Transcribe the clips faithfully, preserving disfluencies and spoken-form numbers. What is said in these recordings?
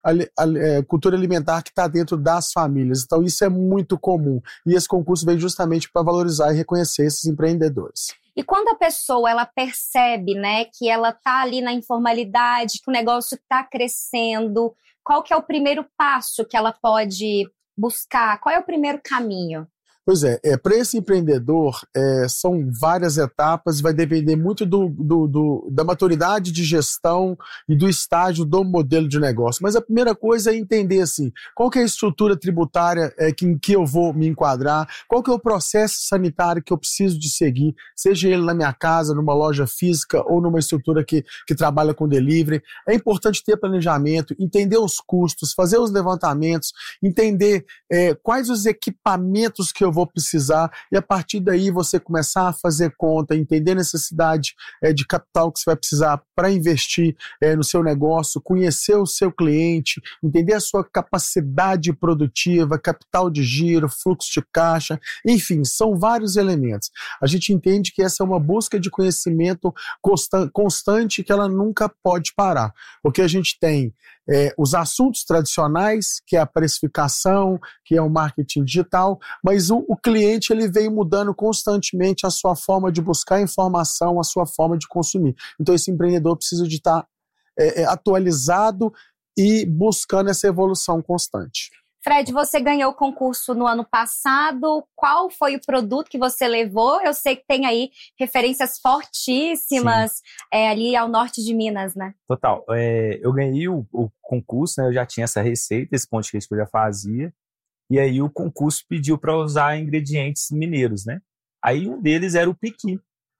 ali, ali, é, cultura alimentar que está dentro das famílias. Então, isso é muito comum. E esse concurso veio justamente para valorizar e reconhecer esses empreendedores. E quando a pessoa ela percebe, né, que ela está ali na informalidade, que o negócio está crescendo, qual que é o primeiro passo que ela pode buscar? Qual é o primeiro caminho? Pois é, é para esse empreendedor, é, são várias etapas, vai depender muito do, do, do, da maturidade de gestão e do estágio do modelo de negócio. Mas a primeira coisa é entender assim, qual que é a estrutura tributária é, que, em que eu vou me enquadrar, qual que é o processo sanitário que eu preciso de seguir, seja ele na minha casa, numa loja física ou numa estrutura que, que trabalha com delivery. É importante ter planejamento, entender os custos, fazer os levantamentos, entender é, quais os equipamentos que eu vou precisar, e a partir daí você começar a fazer conta, entender a necessidade é, de capital que você vai precisar para investir é, no seu negócio, conhecer o seu cliente, entender a sua capacidade produtiva, capital de giro, fluxo de caixa, enfim, são vários elementos. A gente entende que essa é uma busca de conhecimento constan- constante que ela nunca pode parar, porque a gente tem É, os assuntos tradicionais, que é a precificação, que é o marketing digital, mas o, o cliente ele vem mudando constantemente a sua forma de buscar informação, a sua forma de consumir. Então esse empreendedor precisa de estar é, é, atualizado e buscando essa evolução constante. Fred, você ganhou o concurso no ano passado. Qual foi o produto que você levou? Eu sei que tem aí referências fortíssimas é, ali ao norte de Minas, né? Total. É, eu ganhei o, o concurso, né? Eu já tinha essa receita, esse pão de queijo que eu já fazia. E aí o concurso pediu para usar ingredientes mineiros, né? Aí um deles era o piqui.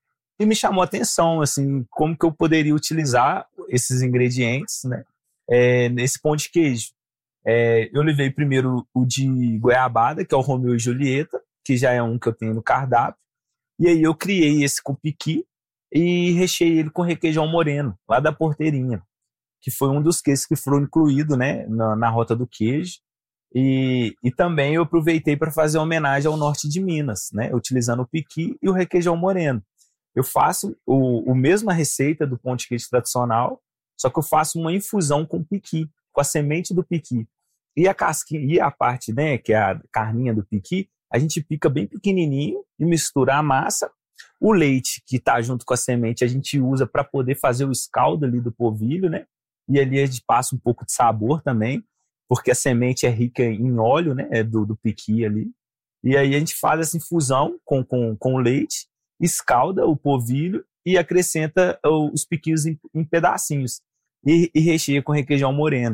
E me chamou a atenção, assim, como que eu poderia utilizar esses ingredientes, né? É, nesse pão de queijo. É, eu levei primeiro o de goiabada, que é o Romeu e Julieta, que já é um que eu tenho no cardápio. E aí eu criei esse com piqui e recheei ele com requeijão moreno, lá da Porteirinha, que foi um dos queijos que foram incluídos, né, na, na rota do queijo. E, e também eu aproveitei para fazer homenagem ao norte de Minas, né, utilizando o piqui e o requeijão moreno. Eu faço o, o mesma receita do pão de queijo tradicional, só que eu faço uma infusão com piqui, com a semente do piqui. E a casquinha, e a parte, né, que é a carninha do piqui, a gente pica bem pequenininho e mistura a massa. O leite que está junto com a semente a gente usa para poder fazer o escaldo ali do polvilho, né? E ali a gente passa um pouco de sabor também, porque a semente é rica em óleo, né, do, do piqui ali. E aí a gente faz essa infusão com, com, com o leite, escalda o polvilho e acrescenta os piquinhos em, em pedacinhos. E, e recheia com requeijão moreno.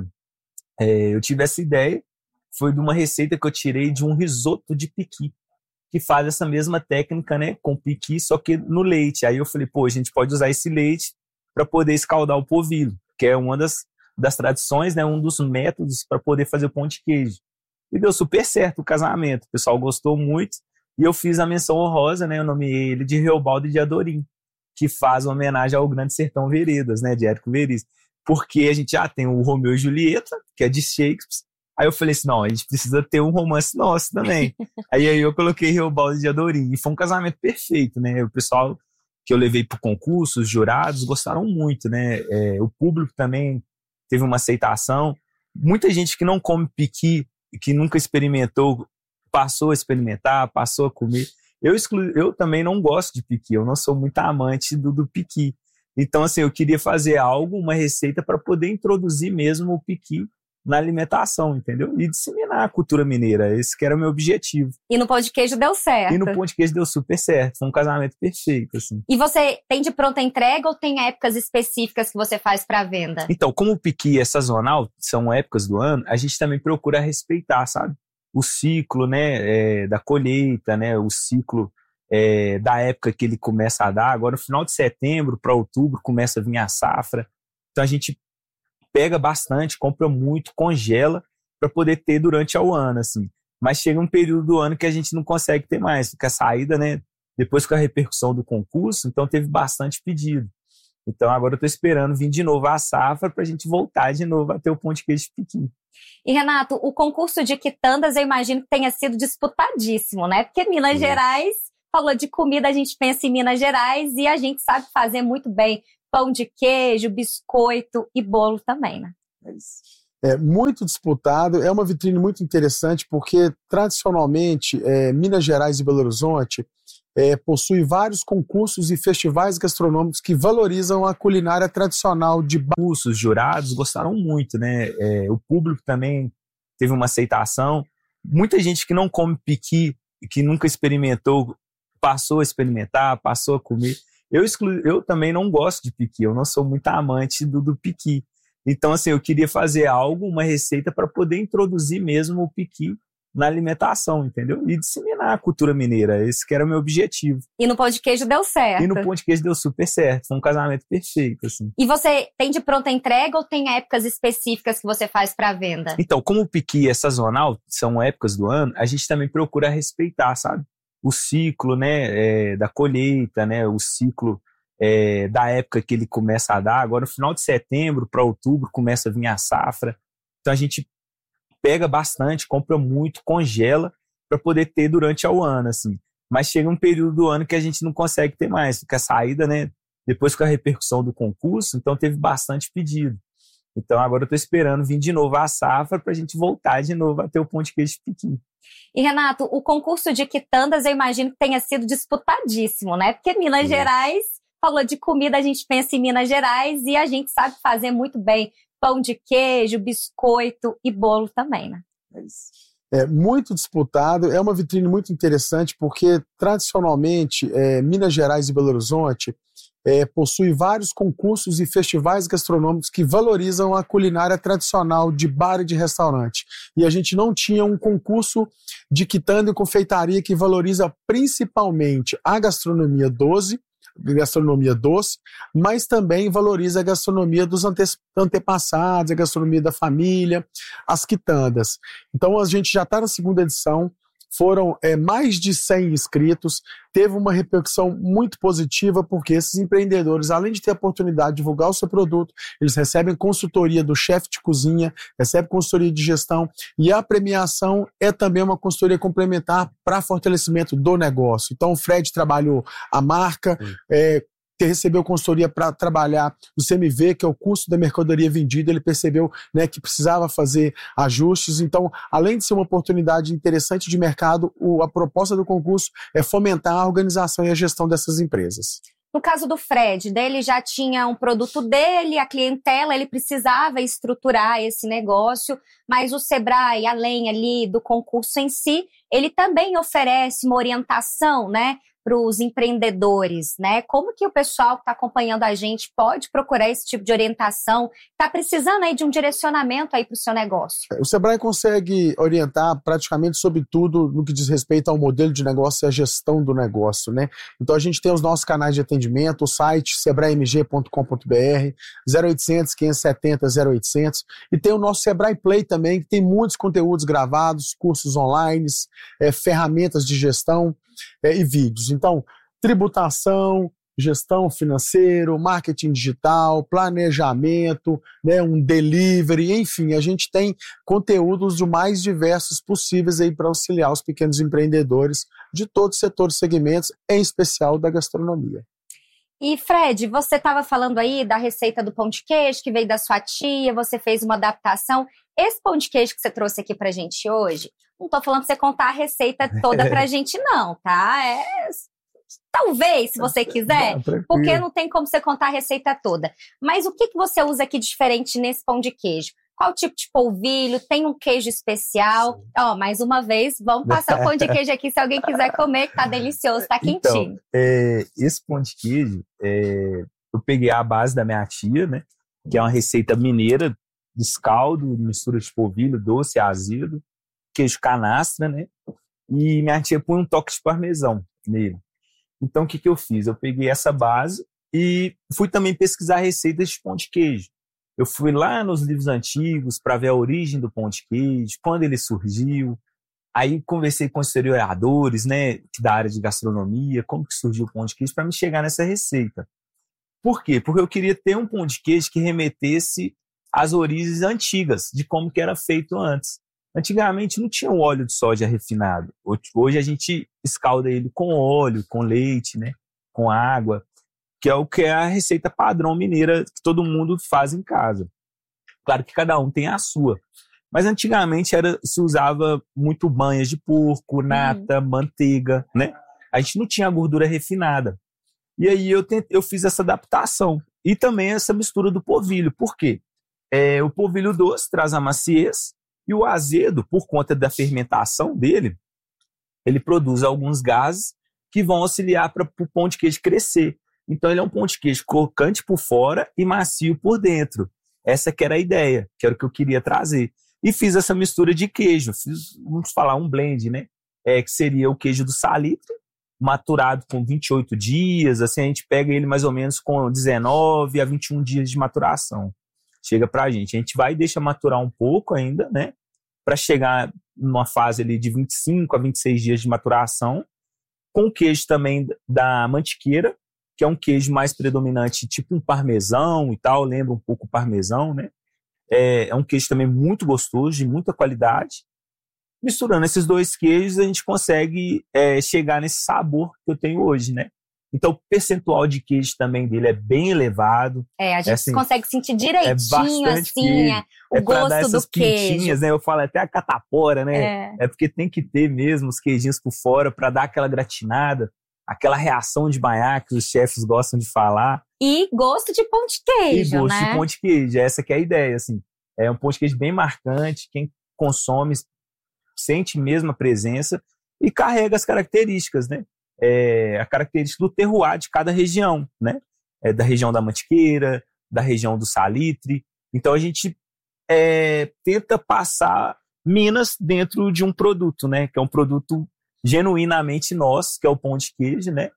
É, eu tive essa ideia, foi de uma receita que eu tirei de um risoto de piqui, que faz essa mesma técnica, né, com piqui, só que no leite. Aí eu falei, pô, a gente pode usar esse leite para poder escaldar o polvilho, que é uma das, das tradições, né, um dos métodos para poder fazer o pão de queijo. E deu super certo o casamento, o pessoal gostou muito, e eu fiz a menção honrosa, né, eu nomeei ele de Reobaldo de Adorim, que faz uma homenagem ao Grande Sertão Veredas, né, de Érico Veríssimo. Porque a gente já tem o Romeu e Julieta, que é de Shakespeare. Aí eu falei assim, não, a gente precisa ter um romance nosso também. aí, aí eu coloquei Reobaldo de Adorim. E foi um casamento perfeito, né? O pessoal que eu levei para o concurso, os jurados, gostaram muito, né? É, o público também teve uma aceitação. Muita gente que não come piqui, que nunca experimentou, passou a experimentar, passou a comer. Eu, exclu... eu também não gosto de piqui, eu não sou muito amante do, do piqui. Então, assim, eu queria fazer algo, uma receita para poder introduzir mesmo o piqui na alimentação, entendeu? E disseminar a cultura mineira. Esse que era o meu objetivo. E no pão de queijo deu certo. E no pão de queijo deu super certo. Foi um casamento perfeito, assim. E você tem de pronta entrega ou tem épocas específicas que você faz para venda? Então, como o piqui é sazonal, são épocas do ano, a gente também procura respeitar, sabe? O ciclo, né, é, da colheita, né, o ciclo É, da época que ele começa a dar. Agora no final de setembro para outubro começa a vir a safra, então a gente pega bastante, compra muito, congela para poder ter durante o ano, assim. Mas chega um período do ano que a gente não consegue ter mais, porque a saída, né, depois com a repercussão do concurso, então teve bastante pedido. Então agora eu estou esperando vir de novo a safra para a gente voltar de novo a ter o pão de queijo piqui. E Renato, o concurso de quitandas eu imagino que tenha sido disputadíssimo, né? Porque Minas é. Gerais, falou de comida, a gente pensa em Minas Gerais e a gente sabe fazer muito bem pão de queijo, biscoito e bolo também, né? É muito disputado, é uma vitrine muito interessante porque, tradicionalmente, é, Minas Gerais e Belo Horizonte é, possui vários concursos e festivais gastronômicos que valorizam a culinária tradicional de Os jurados gostaram muito, né? É, o público também teve uma aceitação. Muita gente que não come piqui, que nunca experimentou, passou a experimentar, passou a comer. Eu, exclu... eu também não gosto de piqui, eu não sou muito amante do, do piqui. Então, assim, eu queria fazer algo, uma receita para poder introduzir mesmo o piqui na alimentação, entendeu? E disseminar a cultura mineira. Esse que era o meu objetivo. E no pão de queijo deu certo. E no pão de queijo deu super certo. Foi um casamento perfeito, assim. E você tem de pronta entrega ou tem épocas específicas que você faz para venda? Então, como o piqui é sazonal, são épocas do ano, a gente também procura respeitar, sabe? O ciclo, né, é, da colheita, né, o ciclo é, da época que ele começa a dar. Agora, no final de setembro para outubro, começa a vir a safra. Então, a gente pega bastante, compra muito, congela para poder ter durante o ano, assim. Mas chega um período do ano que a gente não consegue ter mais, porque a saída, né, depois com a repercussão do concurso, então teve bastante pedido. Então, agora eu estou esperando vir de novo a safra para a gente voltar de novo a ter o pão de queijo piqui. E, Renato, o concurso de quitandas eu imagino que tenha sido disputadíssimo, né? Porque Minas é. Gerais, falou de comida, a gente pensa em Minas Gerais e a gente sabe fazer muito bem pão de queijo, biscoito e bolo também, né? É isso. É muito disputado, é uma vitrine muito interessante porque, tradicionalmente, é, Minas Gerais e Belo Horizonte é, possui vários concursos e festivais gastronômicos que valorizam a culinária tradicional de bar e de restaurante. E a gente não tinha um concurso de quitanda e confeitaria que valoriza principalmente a gastronomia doce, gastronomia doce, mas também valoriza a gastronomia dos ante- antepassados, a gastronomia da família, as quitandas. Então a gente já está na segunda edição, foram é, mais de cem inscritos, teve uma repercussão muito positiva, porque esses empreendedores, além de ter a oportunidade de divulgar o seu produto, eles recebem consultoria do chefe de cozinha, recebem consultoria de gestão, e a premiação é também uma consultoria complementar para fortalecimento do negócio. Então o Fred trabalhou a marca, é, que recebeu consultoria para trabalhar o C M V, que é o custo da mercadoria vendida, ele percebeu, né, que precisava fazer ajustes. Então, além de ser uma oportunidade interessante de mercado, o, a proposta do concurso é fomentar a organização e a gestão dessas empresas. No caso do Fred, ele já tinha um produto dele, a clientela, ele precisava estruturar esse negócio, mas o Sebrae, além ali do concurso em si, ele também oferece uma orientação, né, para os empreendedores, né? Como que o pessoal que está acompanhando a gente pode procurar esse tipo de orientação? Está precisando aí de um direcionamento aí para o seu negócio? O Sebrae consegue orientar praticamente sobre tudo no que diz respeito ao modelo de negócio e à gestão do negócio, né? Então a gente tem os nossos canais de atendimento, o site sebrae m g ponto com ponto b r, zero oitocentos, quinhentos e setenta, zero oitocentos, e tem o nosso Sebrae Play também, que tem muitos conteúdos gravados, cursos online, é, ferramentas de gestão, É, e vídeos. Então, tributação, gestão financeira, marketing digital, planejamento, né, um delivery, enfim, a gente tem conteúdos os mais diversos possíveis aí para auxiliar os pequenos empreendedores de todos os setores e segmentos, em especial da gastronomia. E Fred, você estava falando aí da receita do pão de queijo que veio da sua tia, você fez uma adaptação. Esse pão de queijo que você trouxe aqui pra gente hoje, não tô falando pra você contar a receita toda pra gente não, tá? É... Talvez, se você quiser, não, porque não tem como você contar a receita toda. Mas o que, que você usa aqui diferente nesse pão de queijo? Qual tipo de polvilho? Tem um queijo especial? Ó, oh, mais uma vez, vamos passar o pão de queijo aqui se alguém quiser comer, que tá delicioso, tá quentinho. Então, é, esse pão de queijo, é, eu peguei a base da minha tia, né? Que é uma receita mineira, descaldo, mistura de polvilho, doce, azedo, queijo canastra, né? E minha tia põe um toque de parmesão nele. Então, o que, que eu fiz? Eu peguei essa base e fui também pesquisar receitas de pão de queijo. Eu fui lá nos livros antigos para ver a origem do pão de queijo, quando ele surgiu. Aí conversei com historiadores, né, da área de gastronomia, como que surgiu o pão de queijo, para me chegar nessa receita. Por quê? Porque eu queria ter um pão de queijo que remetesse às origens antigas, de como que era feito antes. Antigamente não tinha o óleo de soja refinado. Hoje a gente escalda ele com óleo, com leite, né, com água, que é o que é a receita padrão mineira que todo mundo faz em casa. Claro que cada um tem a sua. Mas antigamente era, se usava muito banhas de porco, nata, hum. manteiga, né? A gente não tinha gordura refinada. E aí eu, tente, eu fiz essa adaptação. E também essa mistura do polvilho. Por quê? É, o polvilho doce traz a maciez e o azedo, por conta da fermentação dele, ele produz alguns gases que vão auxiliar para o pão de queijo crescer. Então ele é um pão de queijo crocante por fora e macio por dentro. Essa que era a ideia, que era o que eu queria trazer. E fiz essa mistura de queijo. Fiz, vamos falar, um blend, né? É, que seria o queijo do salitre, maturado com vinte e oito dias. Assim, a gente pega ele mais ou menos com dezenove a vinte e um dias de maturação. Chega pra gente. A gente vai e deixa maturar um pouco ainda, né? Para chegar numa fase ali de vinte e cinco a vinte e seis dias de maturação. Com o queijo também da mantiqueira, que é um queijo mais predominante, tipo um parmesão e tal, lembra um pouco o parmesão, né? É, é um queijo também muito gostoso, de muita qualidade. Misturando esses dois queijos, a gente consegue é, chegar nesse sabor que eu tenho hoje, né? Então, o percentual de queijo também dele é bem elevado. É, a gente é, assim, consegue sentir direitinho, é assim, é, o é gosto dar essas do queijo. Pintinhas, né? Eu falo até a catapora, né? É. é porque tem que ter mesmo os queijinhos por fora para dar aquela gratinada, aquela reação de banhar que os chefes gostam de falar. E gosto de pão de queijo, E gosto né? de pão de queijo, essa que é a ideia, assim. É um pão de queijo bem marcante, quem consome sente mesmo a presença e carrega as características, né? É, a característica do terroir de cada região, né? É, da região da mantiqueira, da região do salitre. Então a gente é, tenta passar Minas dentro de um produto, né? Que é um produto genuinamente nosso, que é o pão de queijo, né?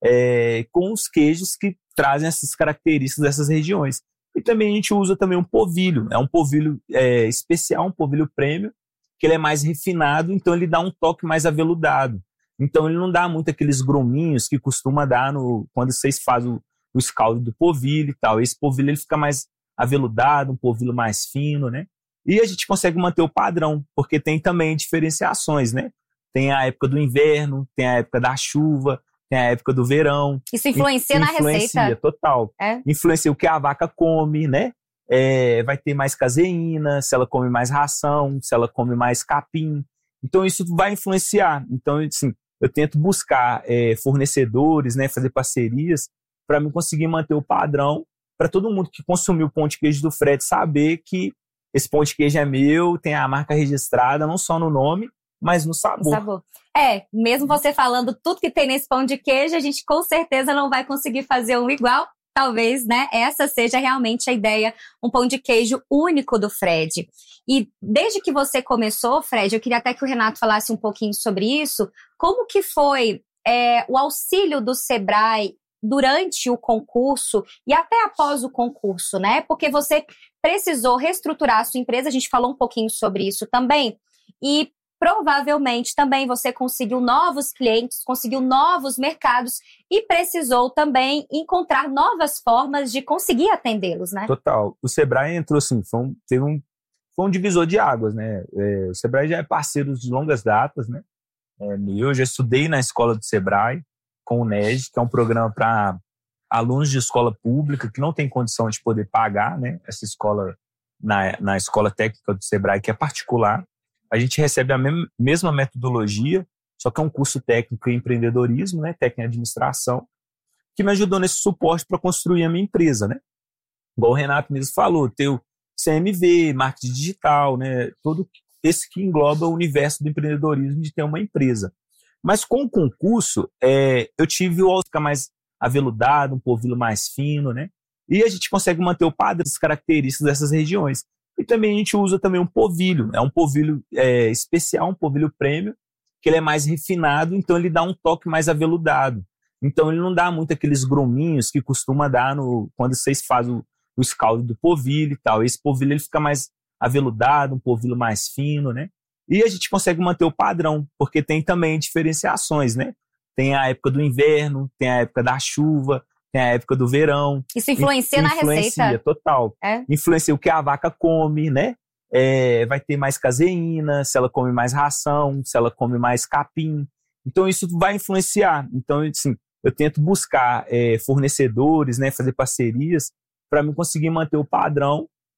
É, com os queijos que trazem essas características dessas regiões. E também a gente usa também um polvilho, é um polvilho é, especial, um polvilho prêmio, que ele é mais refinado, então ele dá um toque mais aveludado. Então ele não dá muito aqueles gruminhos que costuma dar no, quando vocês fazem o, o escaldo do polvilho e tal. Esse polvilho ele fica mais aveludado, um polvilho mais fino, né? E a gente consegue manter o padrão, porque tem também diferenciações, né? Tem a época do inverno, tem a época da chuva, tem a época do verão. Isso influencia na influencia, receita? Total. É? Influencia o que a vaca come, né? É, vai ter mais caseína, se ela come mais ração, se ela come mais capim. Então isso vai influenciar. Então, assim, eu tento buscar é, fornecedores, né, fazer parcerias para me conseguir manter o padrão, para todo mundo que consumiu o pão de queijo do Fred saber que esse pão de queijo é meu, tem a marca registrada, não só no nome, mas no sabor. No sabor. É, mesmo você falando tudo que tem nesse pão de queijo, a gente com certeza não vai conseguir fazer um igual. Talvez, né, essa seja realmente a ideia, um pão de queijo único do Fred. E desde que você começou, Fred, eu queria até que o Renato falasse um pouquinho sobre isso. Como que foi é, o auxílio do Sebrae durante o concurso e até após o concurso, né? Porque você precisou reestruturar a sua empresa, a gente falou um pouquinho sobre isso também, e provavelmente também você conseguiu novos clientes, conseguiu novos mercados e precisou também encontrar novas formas de conseguir atendê-los, né? Total. O Sebrae entrou assim, foi um, teve um, foi um divisor de águas, né? É, o Sebrae já é parceiro de longas datas, né? É, eu já estudei na escola do Sebrae com o N E D, que é um programa para alunos de escola pública que não tem condição de poder pagar, né? Essa escola na, na escola técnica do Sebrae, que é particular. A gente recebe a mesma metodologia, só que é um curso técnico em empreendedorismo, né, técnico em administração, que me ajudou nesse suporte para construir a minha empresa, né? Igual o Renato mesmo falou, ter o C M V, marketing digital, né, todo esse que engloba o universo do empreendedorismo de ter uma empresa. Mas com o concurso, é, eu tive o ficar mais aveludado, um polvilho mais fino, né? E a gente consegue manter o padrão das características dessas regiões. E também a gente usa também um polvilho, é um polvilho é, especial, um polvilho prêmio, que ele é mais refinado, então ele dá um toque mais aveludado. Então ele não dá muito aqueles gruminhos que costuma dar no, quando vocês fazem o, o escaldo do polvilho e tal. Esse polvilho ele fica mais aveludado, um polvilho mais fino, né? E a gente consegue manter o padrão, porque tem também diferenciações, né? Tem a época do inverno, tem a época da chuva, tem a época do verão. Isso influencia, influencia na receita? Influencia, total. É? Influencia o que a vaca come, né? É, vai ter mais caseína, se ela come mais ração, se ela come mais capim. Então, isso vai influenciar. Então, assim, eu tento buscar é, fornecedores, né? Fazer parcerias para me conseguir manter o padrão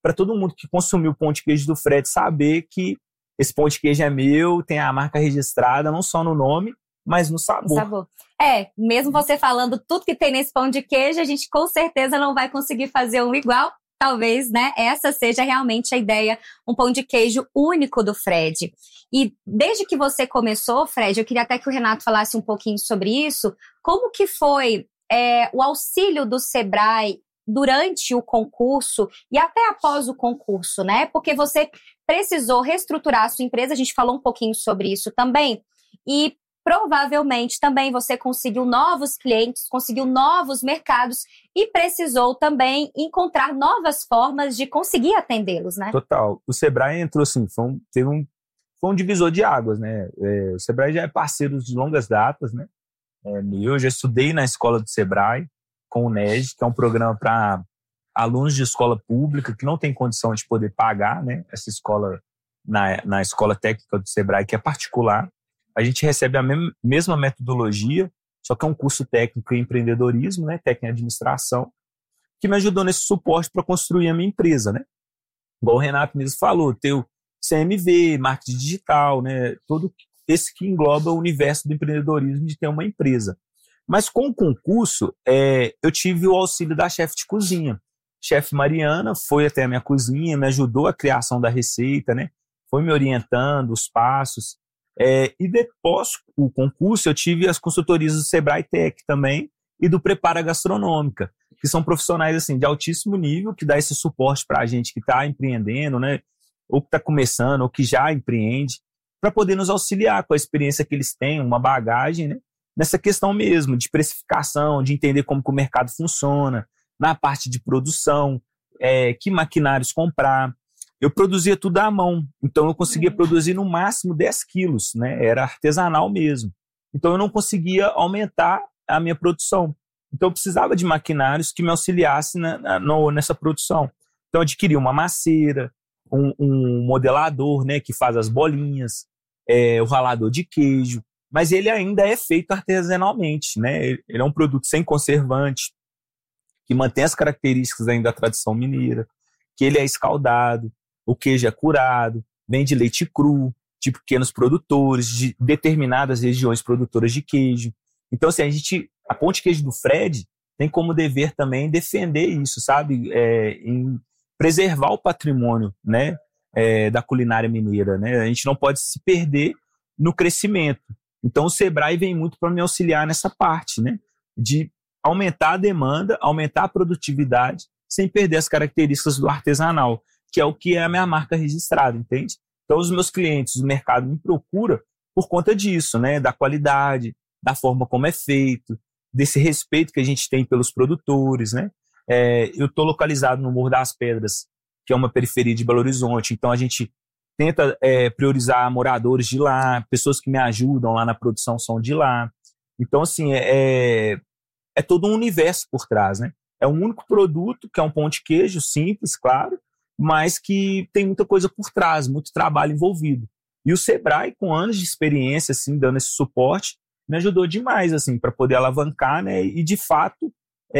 para todo mundo que consumiu o pão de queijo do Fred saber que esse pão de queijo é meu, tem a marca registrada, não só no nome, mas no sabor. sabor. É, mesmo você falando tudo que tem nesse pão de queijo, a gente com certeza não vai conseguir fazer um igual. Talvez, né, essa seja realmente a ideia, um pão de queijo único do Fred. E desde que você começou, Fred, eu queria até que o Renato falasse um pouquinho sobre isso. Como que foi é, o auxílio do Sebrae durante o concurso e até após o concurso, né? Porque você precisou reestruturar a sua empresa, a gente falou um pouquinho sobre isso também, e provavelmente também você conseguiu novos clientes, conseguiu novos mercados e precisou também encontrar novas formas de conseguir atendê-los, né? Total. O Sebrae entrou assim, foi um, teve um, foi um divisor de águas, né? É, o Sebrae já é parceiro de longas datas, né? É, eu já estudei na escola do Sebrae com o N E D, que é um programa para alunos de escola pública que não tem condição de poder pagar, né? Essa escola na, na escola técnica do Sebrae, que é particular. A gente recebe a mesma, mesma metodologia, só que é um curso técnico em empreendedorismo, né, técnico em administração, que me ajudou nesse suporte para construir a minha empresa, né? Igual o Renato mesmo falou, ter o C M V, marketing digital, né, todo esse que engloba o universo do empreendedorismo de ter uma empresa. Mas com o concurso, é, eu tive o auxílio da chefe de cozinha. Chefe Mariana foi até a minha cozinha, me ajudou a criação da receita, né? Foi me orientando os passos. É, e depois o concurso eu tive as consultorias do Sebrae Tech também e do Prepara Gastronômica, que são profissionais assim, de altíssimo nível, que dá esse suporte para a gente que está empreendendo, né, ou que está começando, ou que já empreende, para poder nos auxiliar com a experiência que eles têm, uma bagagem, né, nessa questão mesmo de precificação, de entender como que o mercado funciona, na parte de produção, é, que maquinários comprar. Eu produzia tudo à mão, então eu conseguia uhum. produzir no máximo dez quilos, né? Era artesanal mesmo. Então eu não conseguia aumentar a minha produção. Então eu precisava de maquinários que me auxiliassem na, na, no, nessa produção. Então eu adquiri uma maceira, um, um modelador, né, que faz as bolinhas, é, o ralador de queijo, mas ele ainda é feito artesanalmente, né? Ele é um produto sem conservante, que mantém as características ainda da tradição mineira, que ele é escaldado, o queijo é curado, vem de leite cru, de pequenos produtores, de determinadas regiões produtoras de queijo. Então, assim, a gente, a Pão de Queijo do Fred tem como dever também defender isso, sabe? É, em preservar o patrimônio, né, é, da culinária mineira, né? A gente não pode se perder no crescimento. Então, o Sebrae vem muito para me auxiliar nessa parte, né? De aumentar a demanda, aumentar a produtividade, sem perder as características do artesanal, que é o que é a minha marca registrada, entende? Então, os meus clientes, o mercado me procura por conta disso, né? Da qualidade, da forma como é feito, desse respeito que a gente tem pelos produtores, né? É, eu estou localizado no Morro das Pedras, que é uma periferia de Belo Horizonte, então a gente tenta é, priorizar moradores de lá, pessoas que me ajudam lá na produção são de lá. Então, assim, é, é todo um universo por trás, né? É um único produto, que é um pão de queijo simples, claro, mas que tem muita coisa por trás, muito trabalho envolvido. E o Sebrae, com anos de experiência, assim, dando esse suporte, me ajudou demais, assim, para poder alavancar, né, e, de fato,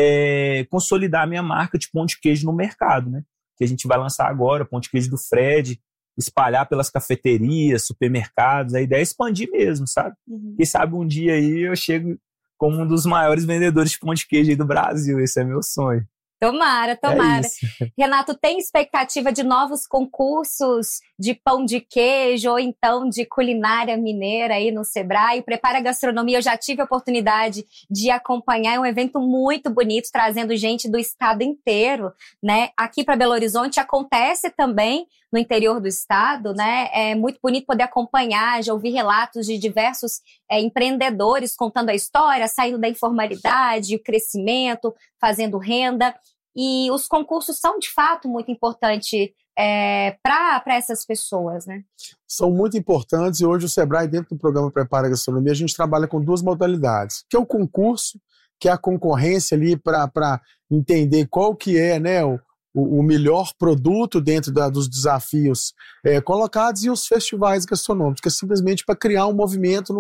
é, consolidar a minha marca de pão de queijo no mercado, né, que a gente vai lançar agora, pão de queijo do Fred, espalhar pelas cafeterias, supermercados, a ideia é expandir mesmo, sabe? Uhum. Quem sabe um dia aí eu chego como um dos maiores vendedores de pão de queijo aí do Brasil, esse é meu sonho. Tomara, tomara. É Renato, tem expectativa de novos concursos de pão de queijo ou então de culinária mineira aí no Sebrae? O Prepara Gastronomia, eu já tive a oportunidade de acompanhar, é um evento muito bonito, trazendo gente do estado inteiro, né? Aqui para Belo Horizonte acontece também no interior do estado, né? É muito bonito poder acompanhar, já ouvi relatos de diversos é, empreendedores contando a história, saindo da informalidade, o crescimento, fazendo renda. E os concursos são, de fato, muito importantes é, para essas pessoas, né? São muito importantes e hoje o Sebrae, dentro do programa Prepara Gastronomia, a gente trabalha com duas modalidades, que é o concurso, que é a concorrência ali para entender qual que é, né, o, o melhor produto dentro da, dos desafios é, colocados, e os festivais gastronômicos, que é simplesmente para criar um movimento no,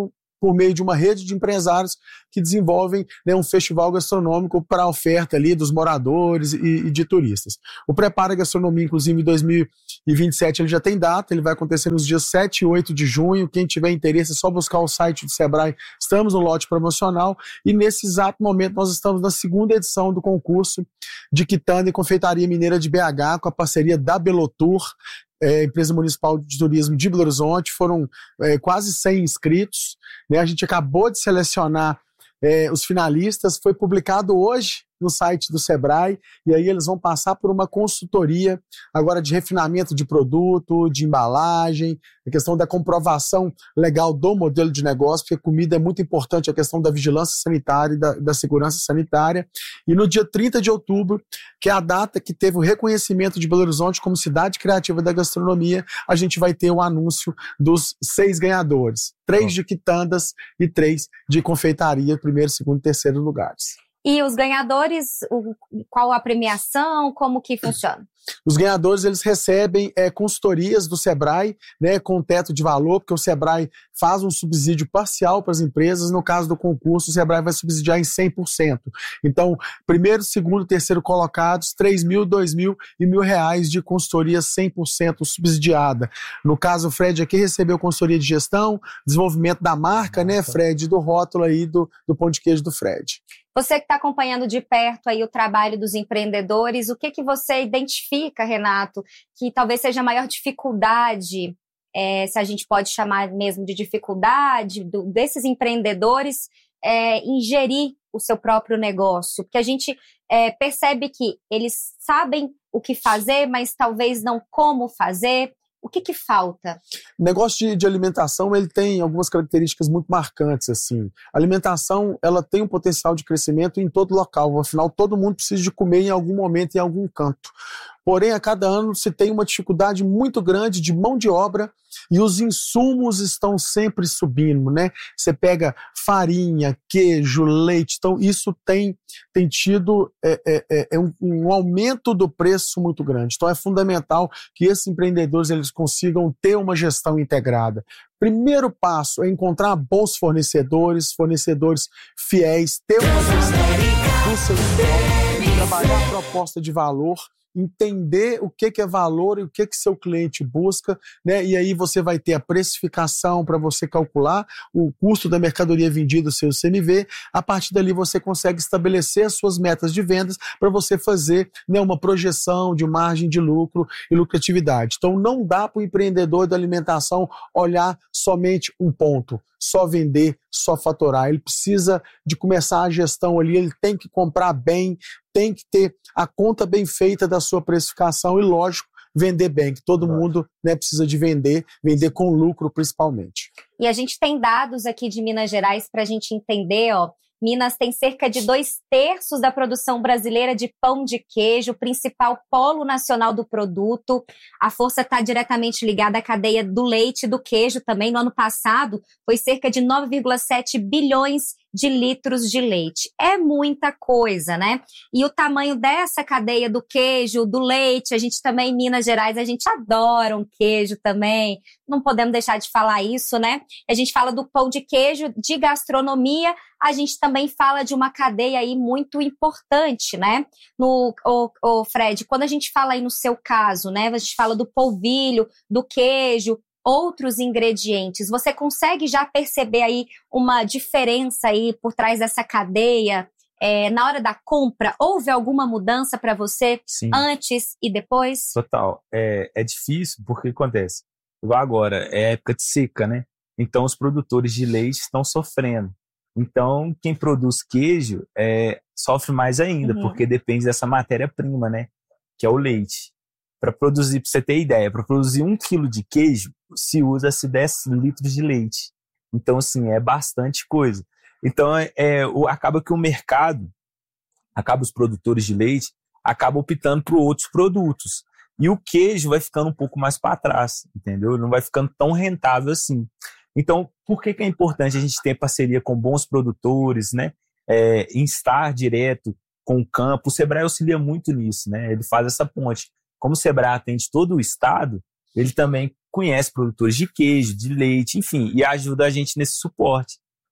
por meio de uma rede de empresários que desenvolvem, né, um festival gastronômico para a oferta ali dos moradores e, e de turistas. O Prepara Gastronomia, inclusive, em dois mil e vinte e sete, ele já tem data, ele vai acontecer nos dias sete e oito de junho. Quem tiver interesse é só buscar o site do Sebrae. Estamos no lote promocional e nesse exato momento nós estamos na segunda edição do concurso de Quitanda e Confeitaria Mineira de B H, com a parceria da Belotur, É, empresa municipal de turismo de Belo Horizonte. Foram é, quase cem inscritos, né? A gente acabou de selecionar é, os finalistas, foi publicado hoje no site do Sebrae, e aí eles vão passar por uma consultoria agora de refinamento de produto, de embalagem, a questão da comprovação legal do modelo de negócio, porque comida é muito importante, a questão da vigilância sanitária e da, da segurança sanitária. E no dia trinta de outubro, que é a data que teve o reconhecimento de Belo Horizonte como cidade criativa da gastronomia, a gente vai ter o anúncio dos seis ganhadores, três de quitandas e três de confeitaria, primeiro, segundo e terceiro lugares. E os ganhadores, o, qual a premiação, como que funciona? Os ganhadores, eles recebem é, consultorias do Sebrae, né, com teto de valor, porque o Sebrae faz um subsídio parcial para as empresas. No caso do concurso, o Sebrae vai subsidiar em cem por cento. Então, primeiro, segundo, terceiro colocados, três mil, dois mil e mil reais de consultoria cem por cento subsidiada. No caso, o Fred aqui recebeu consultoria de gestão, desenvolvimento da marca, né, Fred, do rótulo aí do, do pão de queijo do Fred. Você que está acompanhando de perto aí o trabalho dos empreendedores, o que, que você identifica, Renato, que talvez seja a maior dificuldade, é, se a gente pode chamar mesmo de dificuldade, do, desses empreendedores é, em gerir o seu próprio negócio? Porque a gente é, percebe que eles sabem o que fazer, mas talvez não como fazer. O que que falta? O negócio de, de alimentação, ele tem algumas características muito marcantes, assim. A alimentação, ela tem um potencial de crescimento em todo local, afinal, todo mundo precisa de comer em algum momento, em algum canto. Porém, a cada ano se tem uma dificuldade muito grande de mão de obra e os insumos estão sempre subindo, né? Você pega farinha, queijo, leite, então isso tem, tem tido é, é, é um, um aumento do preço muito grande. Então é fundamental que esses empreendedores eles consigam ter uma gestão integrada. Primeiro passo é encontrar bons fornecedores, fornecedores fiéis, ter uma gestão do seu estoque, trabalhar a proposta de valor, entender o que, que é valor e o que, que seu cliente busca, né? E aí você vai ter a precificação para você calcular o custo da mercadoria vendida, o seu C M V. A partir dali você consegue estabelecer as suas metas de vendas para você fazer, né, uma projeção de margem de lucro e lucratividade. Então não dá para o empreendedor da alimentação olhar somente um ponto, só vender, só faturar. Ele precisa de começar a gestão ali, ele tem que comprar bem, tem que ter a conta bem feita da sua precificação e, lógico, vender bem, que todo mundo, né, precisa de vender, vender com lucro principalmente. E a gente tem dados aqui de Minas Gerais para a gente entender, ó. Minas tem cerca de dois terços da produção brasileira de pão de queijo, principal polo nacional do produto. A força está diretamente ligada à cadeia do leite e do queijo também. No ano passado, foi cerca de nove vírgula sete bilhões de litros de leite. É muita coisa, né? E o tamanho dessa cadeia do queijo, do leite, a gente também, em Minas Gerais, a gente adora um queijo também. Não podemos deixar de falar isso, né? A gente fala do pão de queijo, de gastronomia, a gente também fala de uma cadeia aí muito importante, né? No, o, o Fred, quando a gente fala aí no seu caso, né? A gente fala do polvilho, do queijo, outros ingredientes. Você consegue já perceber aí uma diferença aí por trás dessa cadeia? É, na hora da compra, houve alguma mudança para você? Sim. Antes e depois? Total. É, é difícil porque acontece. Igual agora, é época de seca, né? Então os produtores de leite estão sofrendo. Então quem produz queijo é, sofre mais ainda, uhum. porque depende dessa matéria-prima, né? Que é o leite. Para produzir, para você ter ideia, para produzir um quilo de queijo, se usa-se dez litros de leite. Então, assim, é bastante coisa. Então, é, é, o, acaba que o mercado, acaba os produtores de leite, acabam optando por outros produtos. E o queijo vai ficando um pouco mais para trás, entendeu? Não vai ficando tão rentável assim. Então, por que, que é importante a gente ter parceria com bons produtores, né? É, em estar direto com o campo? O Sebrae auxilia muito nisso, né? Ele faz essa ponte. Como o Sebrae atende todo o estado, ele também conhece produtores de queijo, de leite, enfim, e ajuda a gente nesse suporte.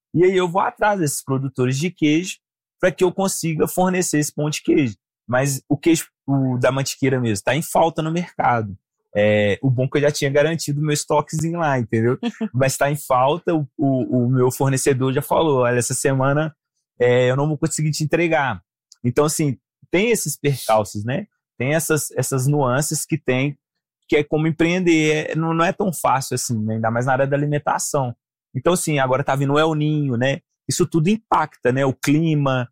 E aí eu vou atrás desses produtores de queijo para que eu consiga fornecer esse pão de queijo. Mas o queijo o da Mantiqueira mesmo está em falta no mercado. É, o bom é que eu já tinha garantido o meu estoquezinho lá, entendeu? Mas está em falta, o, o, o meu fornecedor já falou, olha, essa semana é, eu não vou conseguir te entregar. Então, assim, tem esses percalços, né? Tem essas, essas nuances que tem, que é como empreender, é, não, não é tão fácil assim, né? Ainda mais na área da alimentação. Então, assim, agora tá vindo o El Ninho, né? Isso tudo impacta, né? O clima,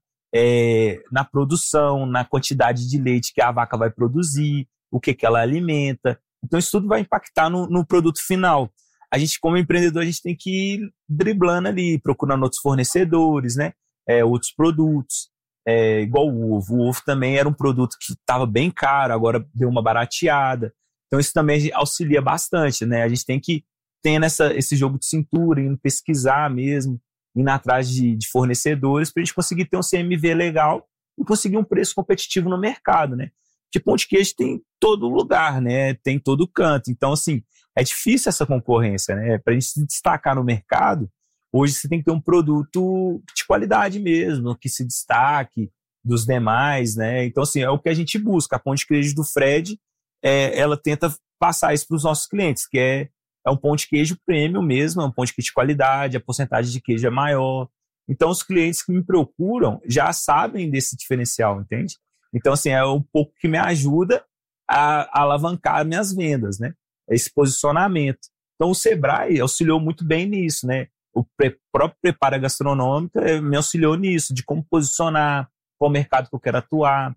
é, na produção, na quantidade de leite que a vaca vai produzir, o que, que ela alimenta. Então, isso tudo vai impactar no, no produto final. A gente, como empreendedor, a gente tem que ir driblando ali, procurando outros fornecedores, né? É, outros produtos. É, igual o ovo. O ovo também era um produto que estava bem caro, agora deu uma barateada. Então, isso também auxilia bastante, né? A gente tem que ter essa, esse jogo de cintura, indo pesquisar mesmo, indo atrás de, de fornecedores para a gente conseguir ter um C M V legal e conseguir um preço competitivo no mercado, né? Porque pão de queijo tem em todo lugar, né? Tem em todo canto. Então, assim, é difícil essa concorrência, né? Para a gente se destacar no mercado, hoje você tem que ter um produto de qualidade mesmo, que se destaque dos demais, né? Então, assim, é o que a gente busca. A pão de queijo do Fred, é, ela tenta passar isso para os nossos clientes, que é, é um pão de queijo premium mesmo, é um pão de queijo de qualidade, a porcentagem de queijo é maior. Então, os clientes que me procuram já sabem desse diferencial, entende? Então, assim, é um pouco que me ajuda a, a alavancar minhas vendas, né? Esse posicionamento. Então, o Sebrae auxiliou muito bem nisso, né? O pre, próprio Prepara Gastronômica me auxiliou nisso, de como posicionar, qual mercado que eu quero atuar.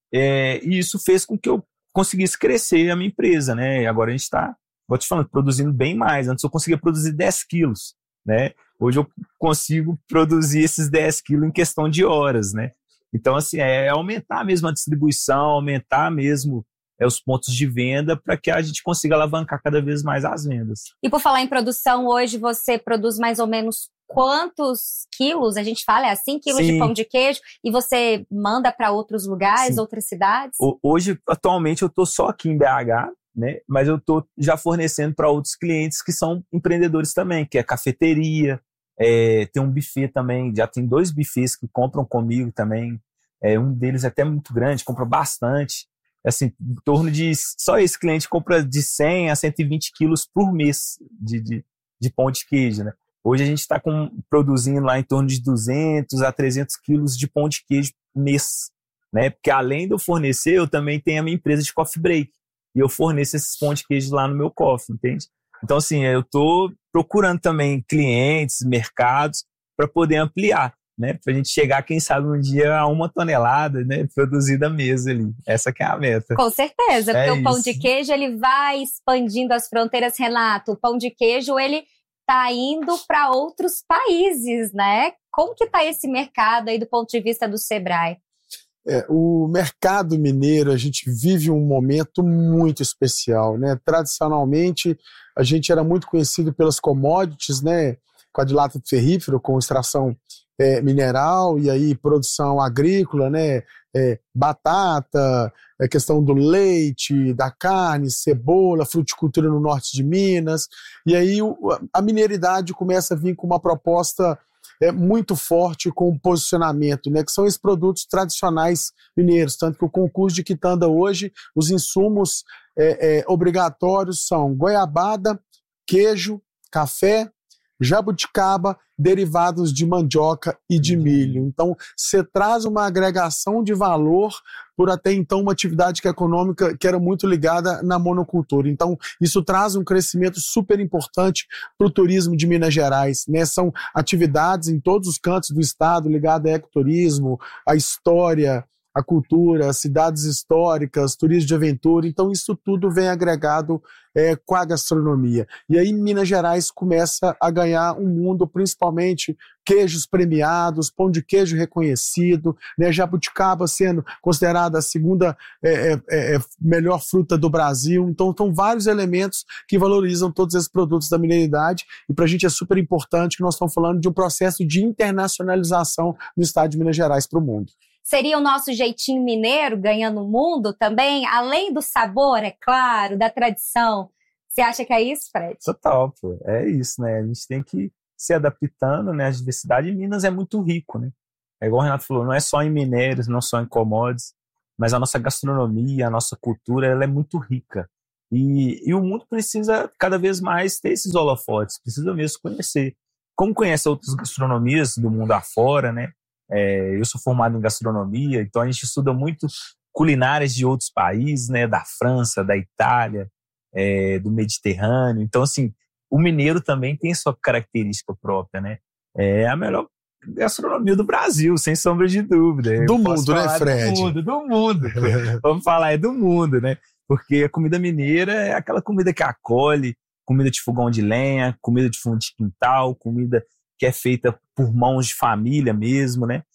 É, e isso fez com que eu conseguisse crescer a minha empresa, né? E agora a gente está, vou te falando, produzindo bem mais. Antes eu conseguia produzir dez quilos, né? Hoje eu consigo produzir esses dez quilos em questão de horas, né? Então, assim, é aumentar mesmo a distribuição, aumentar mesmo é, os pontos de venda para que a gente consiga alavancar cada vez mais as vendas. E por falar em produção, hoje você produz mais ou menos quantos quilos? A gente fala, é assim, quilos Sim. de pão de queijo, e você manda para outros lugares, Sim. outras cidades? Hoje, atualmente, eu estou só aqui em B H, né? Mas eu estou já fornecendo para outros clientes que são empreendedores também, que é cafeteria, é, tem um buffet também, já tem dois buffets que compram comigo também, é, um deles é até muito grande, compra bastante, assim, em torno de, só esse cliente compra de cem a cento e vinte quilos por mês de, de, de pão de queijo, né? Hoje a gente está produzindo lá em torno de duzentos a trezentos quilos de pão de queijo mês, né? Porque além de eu fornecer, eu também tenho a minha empresa de coffee break, e eu forneço esses pão de queijo lá no meu coffee, entende? Então, assim, eu estou procurando também clientes, mercados, para poder ampliar, né? Para a gente chegar, quem sabe, um dia a uma tonelada, né? Produzida mesmo ali. Essa que é a meta. Com certeza, porque é o pão isso. de queijo, ele vai expandindo as fronteiras, Renato. O pão de queijo, ele está indo para outros países, né? Como que está esse mercado aí do ponto de vista do Sebrae? É, o mercado mineiro, a gente vive um momento muito especial, né? Tradicionalmente, a gente era muito conhecido pelas commodities, né? Quadrilátero ferrífero com extração é, mineral e aí produção agrícola, né? É, batata, a questão do leite, da carne, cebola, fruticultura no norte de Minas. E aí o, a mineridade começa a vir com uma proposta é muito forte com o posicionamento, né, que são esses produtos tradicionais mineiros, tanto que o concurso de quitanda hoje, os insumos é, é, obrigatórios são goiabada, queijo, café, jabuticaba, derivados de mandioca e de milho. Então, você traz uma agregação de valor por até então uma atividade econômica que era muito ligada na monocultura. Então, isso traz um crescimento super importante para o turismo de Minas Gerais, né? São atividades em todos os cantos do estado ligadas a ecoturismo, a história, a cultura, as cidades históricas, turismo de aventura. Então, isso tudo vem agregado é, com a gastronomia. E aí, Minas Gerais começa a ganhar um mundo, principalmente queijos premiados, pão de queijo reconhecido, né? Jabuticaba sendo considerada a segunda é, é, é, melhor fruta do Brasil. Então, são vários elementos que valorizam todos esses produtos da mineiridade. E para a gente é super importante que nós estamos falando de um processo de internacionalização no estado de Minas Gerais para o mundo. Seria o nosso jeitinho mineiro ganhando o mundo também? Além do sabor, é claro, da tradição. Você acha que é isso, Fred? Total, pô. É isso, né? A gente tem que se adaptando, né, à diversidade. E Minas é muito rico, né? É igual o Renato falou, não é só em minérios, não só em commodities, mas a nossa gastronomia, a nossa cultura, ela é muito rica. E, e o mundo precisa cada vez mais ter esses holofotes, precisa mesmo conhecer. Como conhece outras gastronomias do mundo afora, né? É, eu sou formado em gastronomia, então a gente estuda muito culinárias de outros países, né? Da França, da Itália, é, do Mediterrâneo. Então, assim, o mineiro também tem sua característica própria, né? É a melhor gastronomia do Brasil, sem sombra de dúvida. Do mundo, né, Fred? Do mundo, do mundo. Vamos falar, é do mundo, né? Porque a comida mineira é aquela comida que acolhe, comida de fogão de lenha, comida de fundo de quintal, comida que é feita por mãos de família mesmo, né?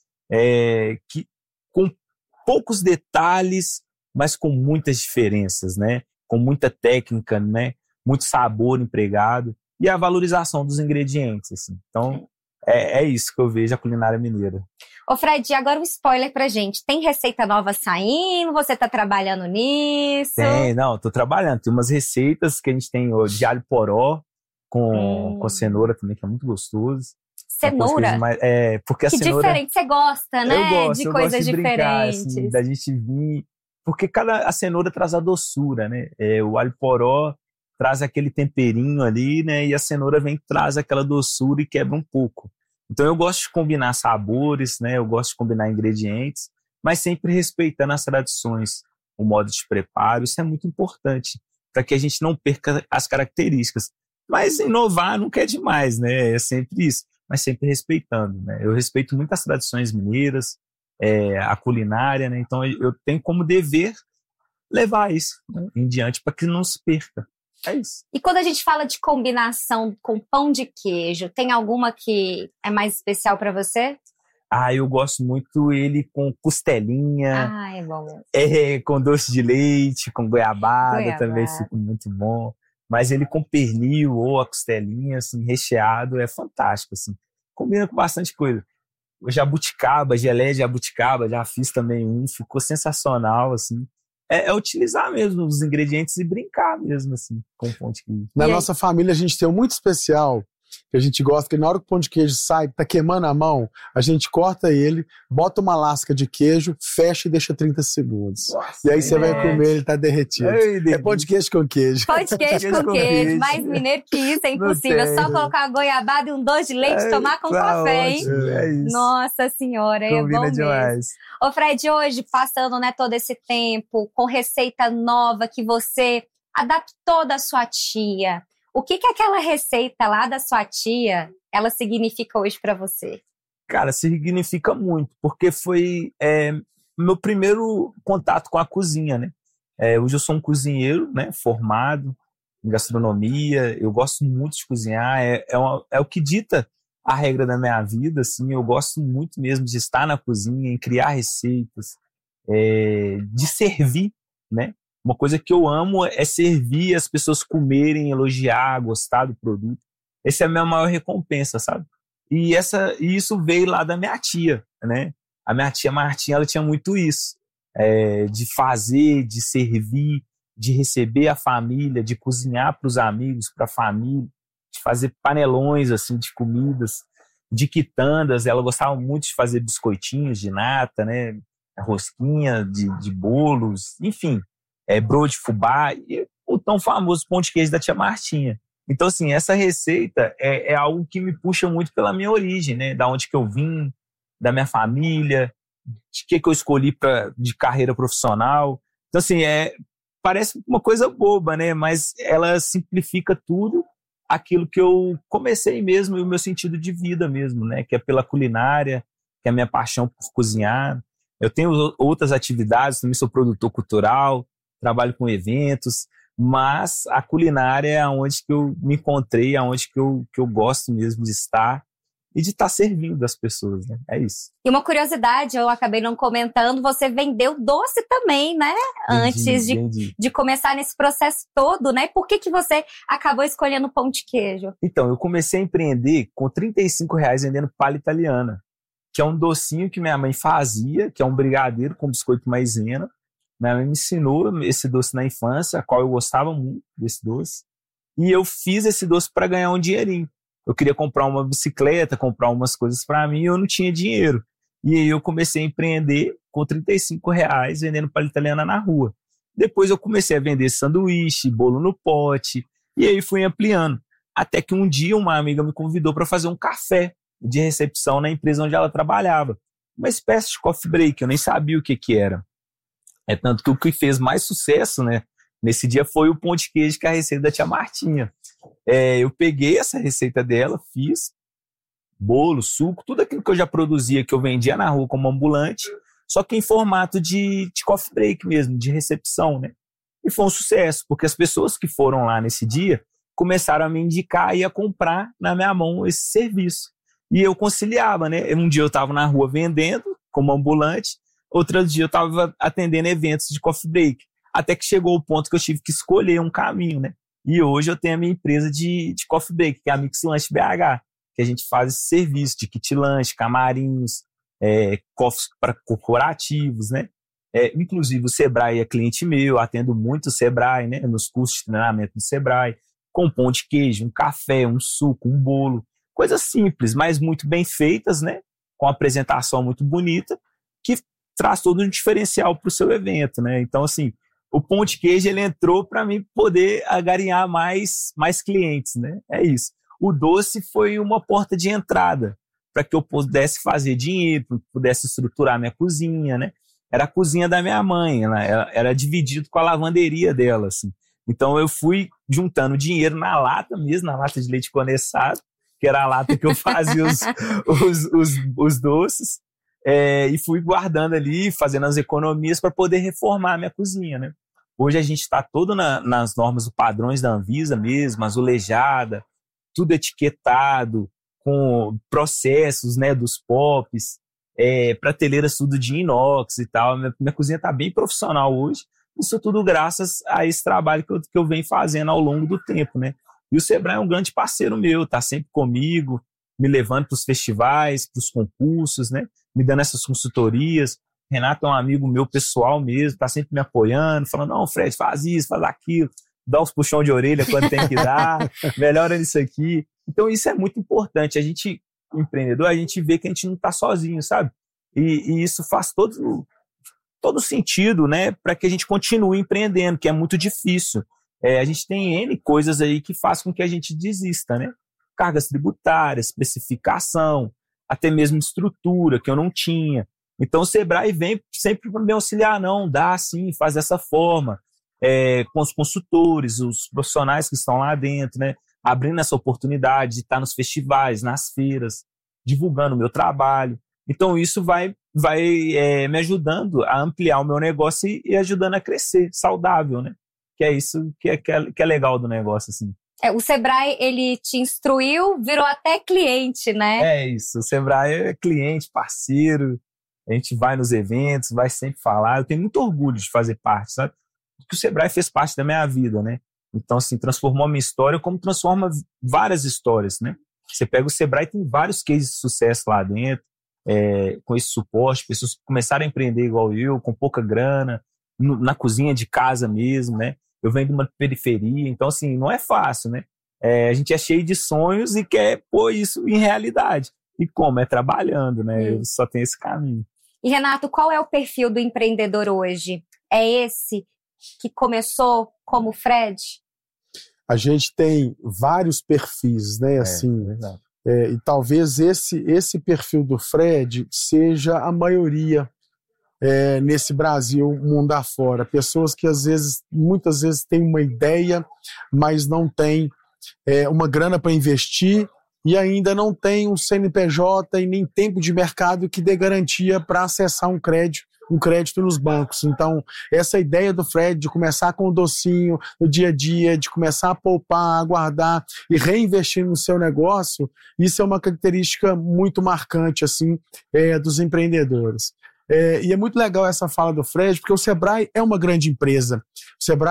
É, que, com poucos detalhes, mas com muitas diferenças, né? Com muita técnica, né? Muito sabor empregado e a valorização dos ingredientes, assim. Então, é, é isso que eu vejo a culinária mineira. Ô Fred, agora um spoiler pra gente. Tem receita nova saindo? Você tá trabalhando nisso? Tem, não, tô trabalhando. Tem umas receitas que a gente tem ó, de alho poró com, hum. com cenoura também, que é muito gostoso. Cenoura? Mais, é, porque a que cenoura, diferente, você gosta, né? Eu gosto, de eu coisas gosto de diferentes. Brincar, assim, da gente vir... Porque cada, a cenoura traz a doçura, né? É, o alho poró traz aquele temperinho ali, né? E a cenoura vem traz aquela doçura e quebra um pouco. Então eu gosto de combinar sabores, né? Eu gosto de combinar ingredientes, mas sempre respeitando as tradições, o modo de preparo. Isso é muito importante para que a gente não perca as características. Mas inovar nunca é demais, né? É sempre isso, mas sempre respeitando, né? Eu respeito muito as tradições mineiras, é, a culinária, né? Então eu tenho como dever levar isso, né, em diante para que não se perca. É isso. E quando a gente fala de combinação com pão de queijo, tem alguma que é mais especial para você? Ah, eu gosto muito ele com costelinha. Ah, é bom mesmo. É, com doce de leite, com goiabada, Goiabada. Também fica muito bom. Mas ele com pernil ou a costelinha, assim, recheado, é fantástico, assim. Combina com bastante coisa. Jabuticaba, geleia de jabuticaba, já fiz também um, ficou sensacional, assim. É, é utilizar mesmo os ingredientes e brincar mesmo, assim, com o pão de queijo. Na nossa família, a gente tem um muito especial, que a gente gosta, que na hora que o pão de queijo sai, tá queimando a mão, a gente corta ele, bota uma lasca de queijo, fecha e deixa trinta segundos. Nossa, e aí você é. vai comer, ele tá derretido. Ei, é pão de queijo com queijo. Pão de queijo com, com queijo. queijo. Mais mineiro que isso é impossível. É só colocar uma goiabada e um doce de leite e tomar com tá café, hein? É isso. Nossa senhora, Combina é bom demais. Mesmo. Ô Fred, hoje, passando, né, todo esse tempo, com receita nova que você adaptou da sua tia, o que que aquela receita lá da sua tia, ela significa hoje para você? Cara, significa muito, porque foi é, meu primeiro contato com a cozinha, né? É, hoje eu sou um cozinheiro, né, formado em gastronomia, eu gosto muito de cozinhar, é, é, uma, é o que dita a regra da minha vida, assim, eu gosto muito mesmo de estar na cozinha, em criar receitas, é, de servir, né? Uma coisa que eu amo é servir, as pessoas comerem, elogiar, gostar do produto. Essa é a minha maior recompensa, sabe? E, essa, e isso veio lá da minha tia, né? A minha tia Martinha, ela tinha muito isso, é, de fazer, de servir, de receber a família, de cozinhar para os amigos, para a família, de fazer panelões assim, de comidas, de quitandas. Ela gostava muito de fazer biscoitinhos de nata, né? Rosquinha de, de bolos, enfim. É, broa de fubá e o tão famoso pão de queijo da tia Martinha. Então, assim, essa receita é, é algo que me puxa muito pela minha origem, né? Da onde que eu vim, da minha família, de que que eu escolhi pra, de carreira profissional. Então, assim, é, parece uma coisa boba, né? Mas ela simplifica tudo aquilo que eu comecei mesmo e o meu sentido de vida mesmo, né? Que é pela culinária, que é a minha paixão por cozinhar. Eu tenho outras atividades, também sou produtor cultural, trabalho com eventos, mas a culinária é onde que eu me encontrei, é onde que eu, que eu gosto mesmo de estar e de estar servindo as pessoas, né? É isso. E uma curiosidade, eu acabei não comentando, você vendeu doce também, né? Vendi, Antes de, vendi. de começar nesse processo todo, né? Por que que você acabou escolhendo pão de queijo? Então, eu comecei a empreender com trinta e cinco reais vendendo palha italiana, que é um docinho que minha mãe fazia, que é um brigadeiro com biscoito maisena. Minha mãe me ensinou esse doce na infância, a qual eu gostava muito desse doce. E eu fiz esse doce para ganhar um dinheirinho. eu queria comprar uma bicicleta, comprar umas coisas para mim e eu não tinha dinheiro. E aí eu comecei a empreender com trinta e cinco reais vendendo palha italiana na rua. Depois eu comecei a vender sanduíche, bolo no pote, e aí fui ampliando. Até que um dia uma amiga me convidou para fazer um café de recepção na empresa onde ela trabalhava. Uma espécie de coffee break, eu nem sabia o que que era. É tanto que o que fez mais sucesso, né, nesse dia foi o pão de queijo, que é a receita da tia Martinha. É, eu peguei essa receita dela, fiz bolo, suco, tudo aquilo que eu já produzia, que eu vendia na rua como ambulante, só que em formato de, de coffee break mesmo, de recepção, né? E foi um sucesso, porque as pessoas que foram lá nesse dia começaram a me indicar e a comprar na minha mão esse serviço. E eu conciliava, né? Um dia eu estava na rua vendendo como ambulante, outro dia eu estava atendendo eventos de coffee break, até que chegou o ponto que eu tive que escolher um caminho, né? E hoje eu tenho a minha empresa de, de coffee break, que é a Mix Lanche B H, que a gente faz esse serviço de kit lanche, camarinhos, é, coffees para corporativos, né? É, inclusive o Sebrae é cliente meu, atendo muito o Sebrae, né? Nos cursos de treinamento do Sebrae, com pão de queijo, um café, um suco, um bolo, coisas simples, mas muito bem feitas, né? Com apresentação muito bonita, que traz todo um diferencial para o seu evento, né? Então, assim, o pão de queijo ele entrou para mim poder agarinhar mais, mais clientes, né? É isso. O doce foi uma porta de entrada para que eu pudesse fazer dinheiro, pudesse estruturar minha cozinha, né? Era a cozinha da minha mãe, ela era, era dividido com a lavanderia dela, assim. Então eu fui juntando dinheiro na lata mesmo, na lata de leite condensado, que era a lata que eu fazia os, os, os, os doces, é, e fui guardando ali, fazendo as economias para poder reformar a minha cozinha, né? Hoje a gente está todo na, nas normas, os padrões da Anvisa mesmo, azulejada, tudo etiquetado, com processos, né, dos pops, é, prateleiras tudo de inox e tal. Minha, minha cozinha está bem profissional hoje, isso tudo graças a esse trabalho que eu, que eu venho fazendo ao longo do tempo, né? E o Sebrae é um grande parceiro meu, está sempre comigo, me levando para os festivais, para os concursos, né? Me dando essas consultorias. Renato é um amigo meu pessoal mesmo, está sempre me apoiando, falando, não, Fred, faz isso, faz aquilo, dá uns puxão de orelha quando tem que dar, melhora nisso aqui. Então isso é muito importante. A gente, empreendedor, a gente vê que a gente não está sozinho, sabe? E, e isso faz todo, todo sentido, né? Para que a gente continue empreendendo, que é muito difícil. É, a gente tem N coisas aí que faz com que a gente desista, né? Cargas tributárias, especificação, até mesmo estrutura, que eu não tinha. Então o Sebrae vem sempre para me auxiliar, não, dá sim, faz dessa forma. É, com os consultores, os profissionais que estão lá dentro, né? Abrindo essa oportunidade de estar nos festivais, nas feiras, divulgando o meu trabalho. Então isso vai, vai é, me ajudando a ampliar o meu negócio e, e ajudando a crescer, saudável, né? Que é isso que é, que é, que é legal do negócio, assim. É, o Sebrae, ele te instruiu, virou até cliente, né? É isso, o Sebrae é cliente, parceiro, a gente vai nos eventos, vai sempre falar. Eu tenho muito orgulho de fazer parte, sabe? Porque o Sebrae fez parte da minha vida, né? Então, assim, transformou a minha história como transforma várias histórias, né? Você pega o Sebrae, tem vários cases de sucesso lá dentro, é, com esse suporte, pessoas que começaram a empreender igual eu, com pouca grana, no, na cozinha de casa mesmo, né? Eu venho de uma periferia, então, assim, não é fácil, né? É, a gente é cheio de sonhos e quer pôr isso em realidade. E como? É trabalhando, né? Eu só tenho esse caminho. E, Renato, qual é o perfil do empreendedor hoje? É esse que começou como Fred? A gente tem vários perfis, né? Assim, é, é, e talvez esse, esse perfil do Fred seja a maioria é, nesse Brasil, mundo afora. Pessoas que às vezes, muitas vezes têm uma ideia, mas não têm é, uma grana para investir e ainda não tem um C N P J e nem tempo de mercado que dê garantia para acessar um crédito, um crédito nos bancos. Então, essa ideia do Fred de começar com o docinho no dia a dia, de começar a poupar, a guardar e reinvestir no seu negócio, isso é uma característica muito marcante assim, é, dos empreendedores. É, e é muito legal essa fala do Fred, porque o Sebrae é uma grande empresa. O Sebrae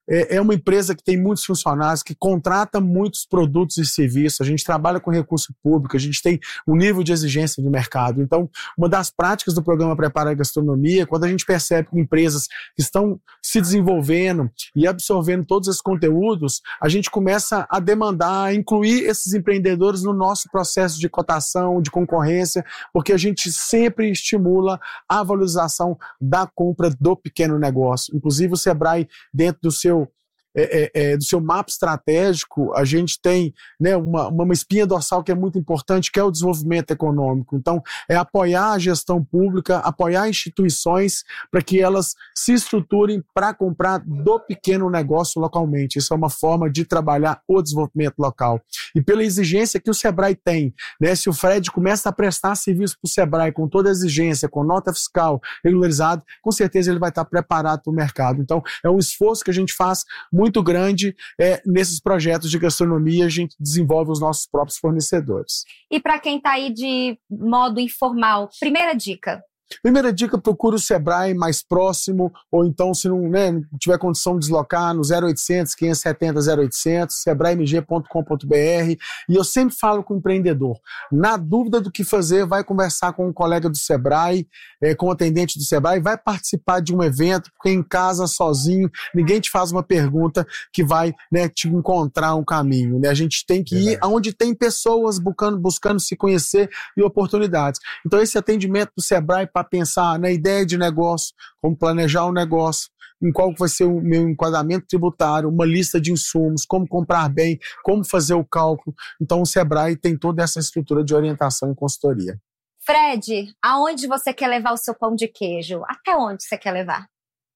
é uma empresa que tem muitos funcionários, que contrata muitos produtos e serviços, a gente trabalha com recurso público, a gente tem um nível de exigência do mercado. Então, uma das práticas do programa Prepara a Gastronomia, quando a gente percebe que empresas que estão se desenvolvendo e absorvendo todos esses conteúdos, a gente começa a demandar, a incluir esses empreendedores no nosso processo de cotação, de concorrência, porque a gente sempre estimula a valorização da compra do pequeno negócio. Inclusive, o Sebrae, dentro do seu É, é, do seu mapa estratégico, a gente tem, né, uma, uma espinha dorsal que é muito importante, que é o desenvolvimento econômico. Então, é apoiar a gestão pública, apoiar instituições para que elas se estruturem para comprar do pequeno negócio localmente. Isso é uma forma de trabalhar o desenvolvimento local. E pela exigência que o Sebrae tem, né, se o Fred começa a prestar serviço para o Sebrae com toda a exigência, com nota fiscal regularizada, com certeza ele vai estar preparado para o mercado. Então, é um esforço que a gente faz muito muito grande é, nesses projetos de gastronomia, a gente desenvolve os nossos próprios fornecedores. E para quem está aí de modo informal, primeira dica. Primeira dica, procure o Sebrae mais próximo, ou então, se não, né, não tiver condição de deslocar, no zero oitocentos, quinhentos e setenta, zero oitocentos, sebrae m g ponto com ponto b r. E eu sempre falo com o empreendedor, na dúvida do que fazer, vai conversar com um colega do Sebrae, é, com o atendente do Sebrae, vai participar de um evento, porque em casa, sozinho, ninguém te faz uma pergunta que vai, né, te encontrar um caminho. Né? A gente tem que ir aonde tem pessoas buscando, buscando se conhecer e oportunidades. Então, esse atendimento do Sebrae para pensar na ideia de negócio, como planejar o negócio, em qual vai ser o meu enquadramento tributário, uma lista de insumos, como comprar bem, como fazer o cálculo. Então, o Sebrae tem toda essa estrutura de orientação e consultoria. Fred, aonde você quer levar o seu pão de queijo? Até onde você quer levar?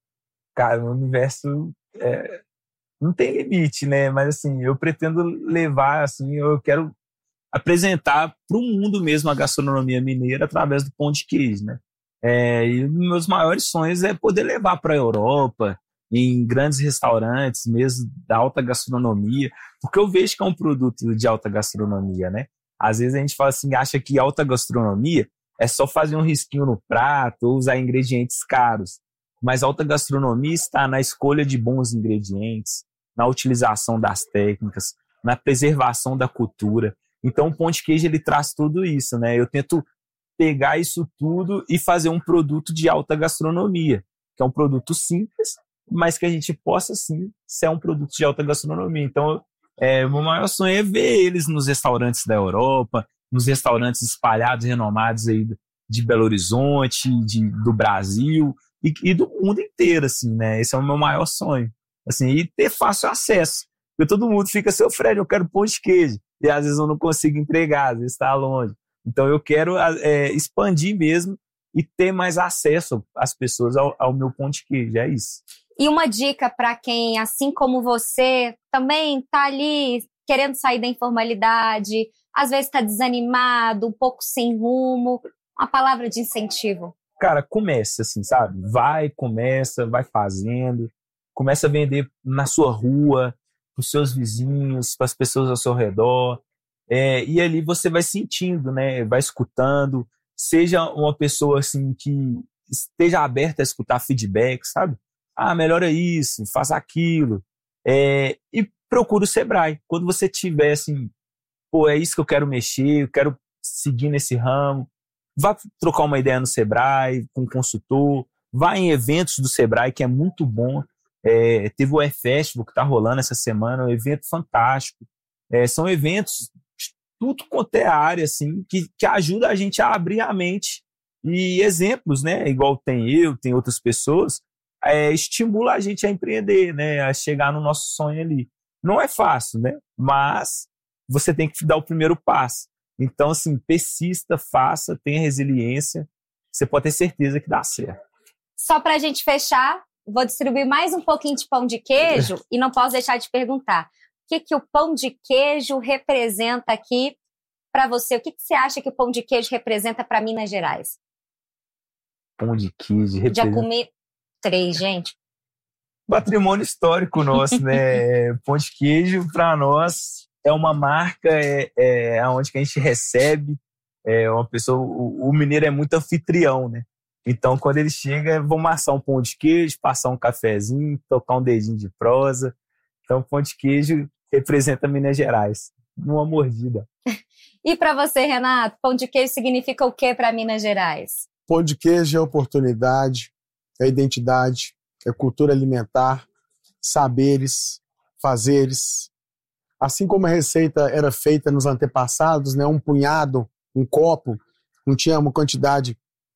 Cara, o universo é, não tem limite, né? Mas, assim, eu pretendo levar, assim, eu quero apresentar para o mundo mesmo a gastronomia mineira através do pão de queijo, né? É, e um dos meus maiores sonhos é poder levar para a Europa, em grandes restaurantes, mesmo da alta gastronomia, porque eu vejo que é um produto de alta gastronomia, né? Às vezes a gente fala assim, acha que alta gastronomia é só fazer um risquinho no prato ou usar ingredientes caros, mas alta gastronomia está na escolha de bons ingredientes, na utilização das técnicas, na preservação da cultura. Então o pão de queijo ele traz tudo isso, né? Eu tento pegar isso tudo e fazer um produto de alta gastronomia, que é um produto simples, mas que a gente possa, sim, ser um produto de alta gastronomia. Então, é, o meu maior sonho é ver eles nos restaurantes da Europa, nos restaurantes espalhados, renomados aí de Belo Horizonte, de, do Brasil e, e do mundo inteiro, assim, né? Esse é o meu maior sonho. Assim, e ter fácil acesso. Porque todo mundo fica, seu Fred, eu quero pão de queijo. E às vezes eu não consigo entregar, às vezes está longe. Então eu quero é, expandir mesmo e ter mais acesso às pessoas ao, ao meu pão de queijo, é isso. E uma dica para quem, assim como você, também está ali querendo sair da informalidade, às vezes está desanimado, um pouco sem rumo, uma palavra de incentivo. Cara, começa assim, sabe? Vai, começa, vai fazendo, começa a vender na sua rua, para os seus vizinhos, para as pessoas ao seu redor. É, e ali você vai sentindo, né? Vai escutando. Seja uma pessoa assim, que esteja aberta a escutar feedback, sabe? Ah, melhora isso, faça aquilo. É, e procura o Sebrae. Quando você tiver assim, pô, é isso que eu quero mexer, eu quero seguir nesse ramo, vá trocar uma ideia no Sebrae, com um consultor, vá em eventos do Sebrae, que é muito bom. É, teve o E-Festival que está rolando essa semana, um evento fantástico. É, são eventos de tudo quanto é área, assim, que, que ajuda a gente a abrir a mente. E exemplos, né, igual tem eu, tem outras pessoas, é, estimula a gente a empreender, né, a chegar no nosso sonho ali. Não é fácil, né, mas você tem que dar o primeiro passo. Então, assim, persista, faça, tenha resiliência, você pode ter certeza que dá certo. Só para a gente fechar, vou distribuir mais um pouquinho de pão de queijo e não posso deixar de perguntar. O que, que o pão de queijo representa aqui para você? O que, que você acha que o pão de queijo representa para Minas Gerais? Pão de queijo representa... Já comi três, gente. Patrimônio histórico nosso, né? Pão de queijo, para nós, é uma marca, é, é onde que a gente recebe. É uma pessoa, o, o mineiro é muito anfitrião, né? Então, quando ele chega, vamos assar um pão de queijo, passar um cafezinho, tocar um dedinho de prosa. Então, pão de queijo representa Minas Gerais, numa mordida. E para você, Renato, pão de queijo significa o que para Minas Gerais? Pão de queijo é oportunidade, é identidade, é cultura alimentar, saberes, fazeres. Assim como a receita era feita nos antepassados, né, um punhado, um copo, não tinha uma quantidade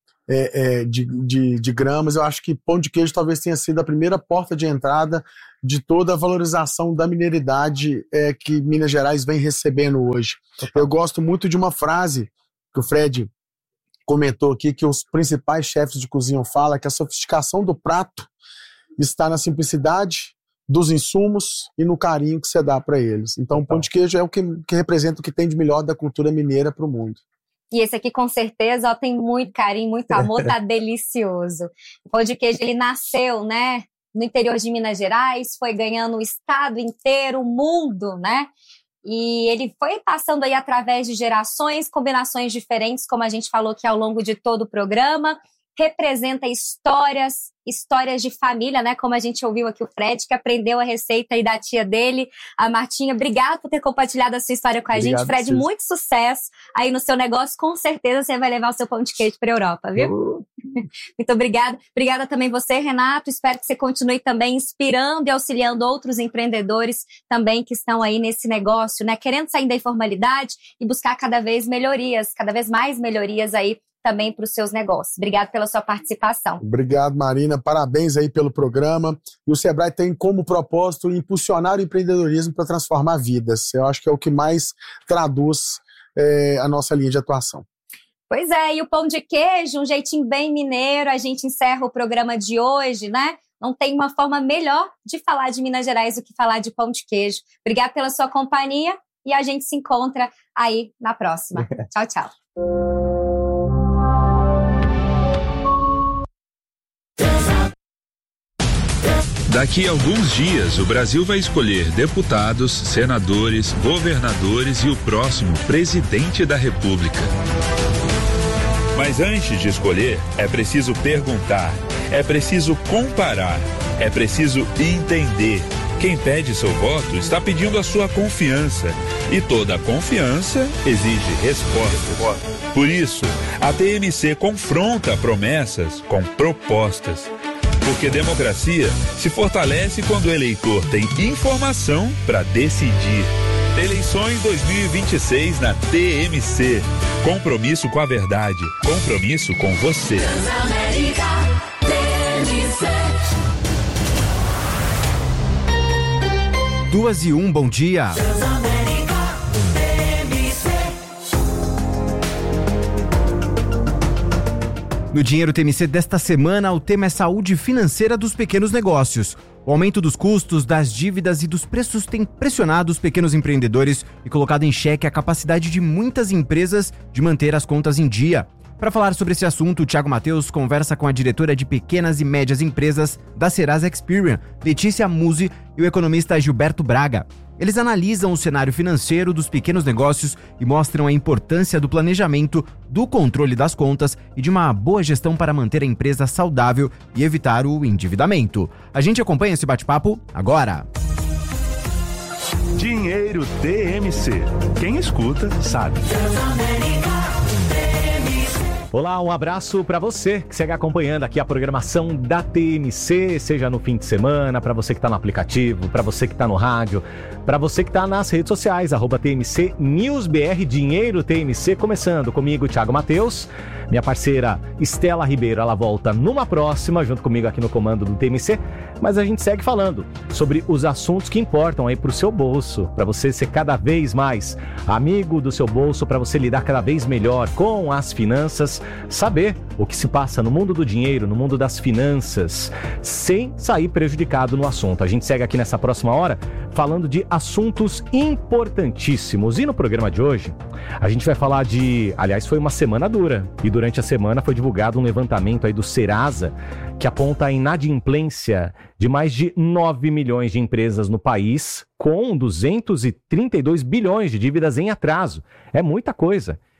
é, é, de, de, de gramas, eu acho que pão de queijo talvez tenha sido a primeira porta de entrada de toda a valorização da mineiridade é, que Minas Gerais vem recebendo hoje. Eu gosto muito de uma frase que o Fred comentou aqui, que os principais chefes de cozinha falam, que a sofisticação do prato está na simplicidade dos insumos e no carinho que você dá para eles. Então, o pão de queijo é o que, que representa o que tem de melhor da cultura mineira para o mundo. E esse aqui, com certeza, ó, tem muito carinho, muito amor, tá delicioso. O pão de queijo, ele nasceu, né, no interior de Minas Gerais, foi ganhando o estado inteiro, o mundo, né? E ele foi passando aí através de gerações, combinações diferentes, como a gente falou aqui ao longo de todo o programa. Representa histórias, histórias de família, né? Como a gente ouviu aqui o Fred, que aprendeu a receita aí da tia dele, a Martinha. Obrigado por ter compartilhado a sua história com a Obrigado, gente. Fred, muito sucesso aí no seu negócio. Com certeza você vai levar o seu pão de queijo para a Europa, viu? Uh. Muito obrigada. Obrigada também você, Renato. Espero que você continue também inspirando e auxiliando outros empreendedores também que estão aí nesse negócio, né? Querendo sair da informalidade e buscar cada vez melhorias, cada vez mais melhorias aí também para os seus negócios. Obrigado pela sua participação. Obrigado, Marina. Parabéns aí pelo programa. E o Sebrae tem como propósito impulsionar o empreendedorismo para transformar vidas. Eu acho que é o que mais traduz é, a nossa linha de atuação. Pois é, e o pão de queijo, um jeitinho bem mineiro. A gente encerra o programa de hoje, né? Não tem uma forma melhor de falar de Minas Gerais do que falar de pão de queijo. Obrigada pela sua companhia e a gente se encontra aí na próxima. Tchau, tchau. Daqui a alguns dias, o Brasil vai escolher deputados, senadores, governadores e o próximo presidente da República. Mas antes de escolher, é preciso perguntar, é preciso comparar, é preciso entender. Quem pede seu voto está pedindo a sua confiança. E toda confiança exige resposta. Por isso, a T M C confronta promessas com propostas. Porque democracia se fortalece quando o eleitor tem informação para decidir. Eleições dois mil e vinte e seis na T M C. Compromisso com a verdade. Compromisso com você. Transamérica, T M C. Duas e um, bom dia. Transamérica, T M C. No Dinheiro T M C desta semana, o tema é saúde financeira dos pequenos negócios. O aumento dos custos, das dívidas e dos preços tem pressionado os pequenos empreendedores e colocado em xeque a capacidade de muitas empresas de manter as contas em dia. Para falar sobre esse assunto, o Thiago Mateus conversa com a diretora de Pequenas e Médias Empresas da Serasa Experian, Letícia Musi, e o economista Gilberto Braga. Eles analisam o cenário financeiro dos pequenos negócios e mostram a importância do planejamento, do controle das contas e de uma boa gestão para manter a empresa saudável e evitar o endividamento. A gente acompanha esse bate-papo agora. Dinheiro T M C. Quem escuta, sabe. Olá, um abraço para você que segue acompanhando aqui a programação da T M C, seja no fim de semana, para você que está no aplicativo, para você que está no rádio, para você que está nas redes sociais, arroba T M C News B R, Dinheiro T M C, começando comigo, Thiago Mateus, minha parceira Estela Ribeiro, ela volta numa próxima, junto comigo aqui no comando do T M C, mas a gente segue falando sobre os assuntos que importam aí para o seu bolso, para você ser cada vez mais amigo do seu bolso, para você lidar cada vez melhor com as finanças, saber o que se passa no mundo do dinheiro, no mundo das finanças, sem sair prejudicado no assunto. A gente segue aqui nessa próxima hora falando de assuntos importantíssimos. E no programa de hoje, a gente vai falar de... Aliás, foi uma semana dura. E durante a semana foi divulgado um levantamento aí do Serasa que aponta a inadimplência de mais de nove milhões de empresas no país, com duzentos e trinta e dois bilhões de dívidas em atraso. É muita coisa.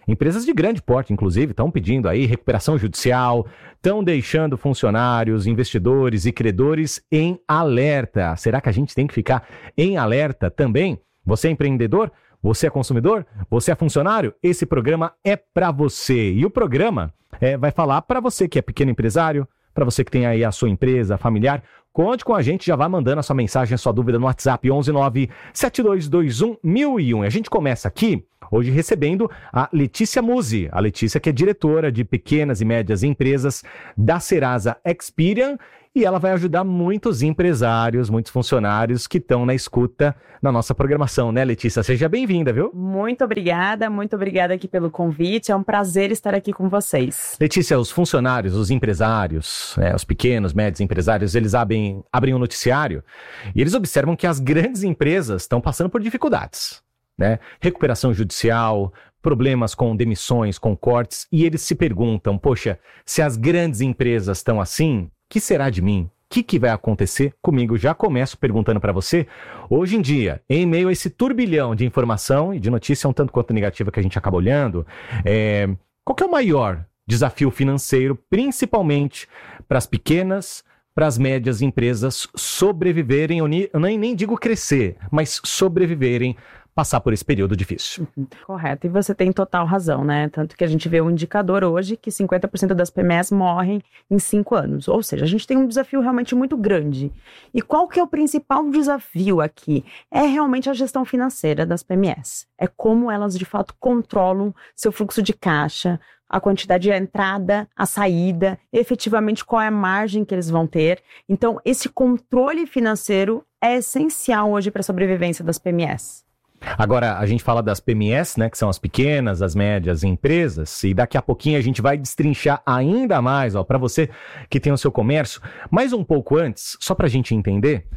Empresas de grande porte, inclusive, estão pedindo aí recuperação judicial, estão deixando funcionários, investidores e credores em alerta. Será que a gente tem que ficar em alerta também? Você é empreendedor? Você é consumidor? Você é funcionário? Esse programa é para você. E o programa é, vai falar para você que é pequeno empresário, para você que tem aí a sua empresa familiar. Conte com a gente, já vá mandando a sua mensagem, a sua dúvida no WhatsApp onze nove sete dois dois um mil e um. E a gente começa aqui hoje recebendo a Letícia Musi. A Letícia que é diretora de pequenas e médias empresas da Serasa Experian. E ela vai ajudar muitos empresários, muitos funcionários que estão na escuta na nossa programação, né, Letícia? Seja bem-vinda, viu? Muito obrigada, muito obrigada aqui pelo convite. É um prazer estar aqui com vocês. Letícia, os funcionários, os empresários, né, os pequenos, médios empresários, eles abrem, abrem um noticiário e eles observam que as grandes empresas estão passando por dificuldades, né? Recuperação judicial, problemas com demissões, com cortes, e eles se perguntam, poxa, se as grandes empresas estão assim, o que será de mim? O que, que vai acontecer comigo? Já começo perguntando para você. Hoje em dia, em meio a esse turbilhão de informação e de notícia um tanto quanto negativa que a gente acaba olhando, é, qual que é o maior desafio financeiro, principalmente para as pequenas, para as médias empresas sobreviverem, eu nem, eu nem, nem digo crescer, mas sobreviverem, passar por esse período difícil. Uhum. Correto, e você tem total razão, né? Tanto que a gente vê um indicador hoje que cinquenta por cento das P M Es morrem em cinco anos. Ou seja, a gente tem um desafio realmente muito grande. E qual que é o principal desafio aqui? É realmente a gestão financeira das P M Es. É como elas, de fato, controlam seu fluxo de caixa, a quantidade de entrada, a saída, efetivamente qual é a margem que eles vão ter. Então, esse controle financeiro é essencial hoje para a sobrevivência das P M Es. Agora, a gente fala das P M Es, né, que são as pequenas, as médias empresas, e daqui a pouquinho a gente vai destrinchar ainda mais, ó, para você que tem o seu comércio. Mas um pouco antes, só para a gente entender,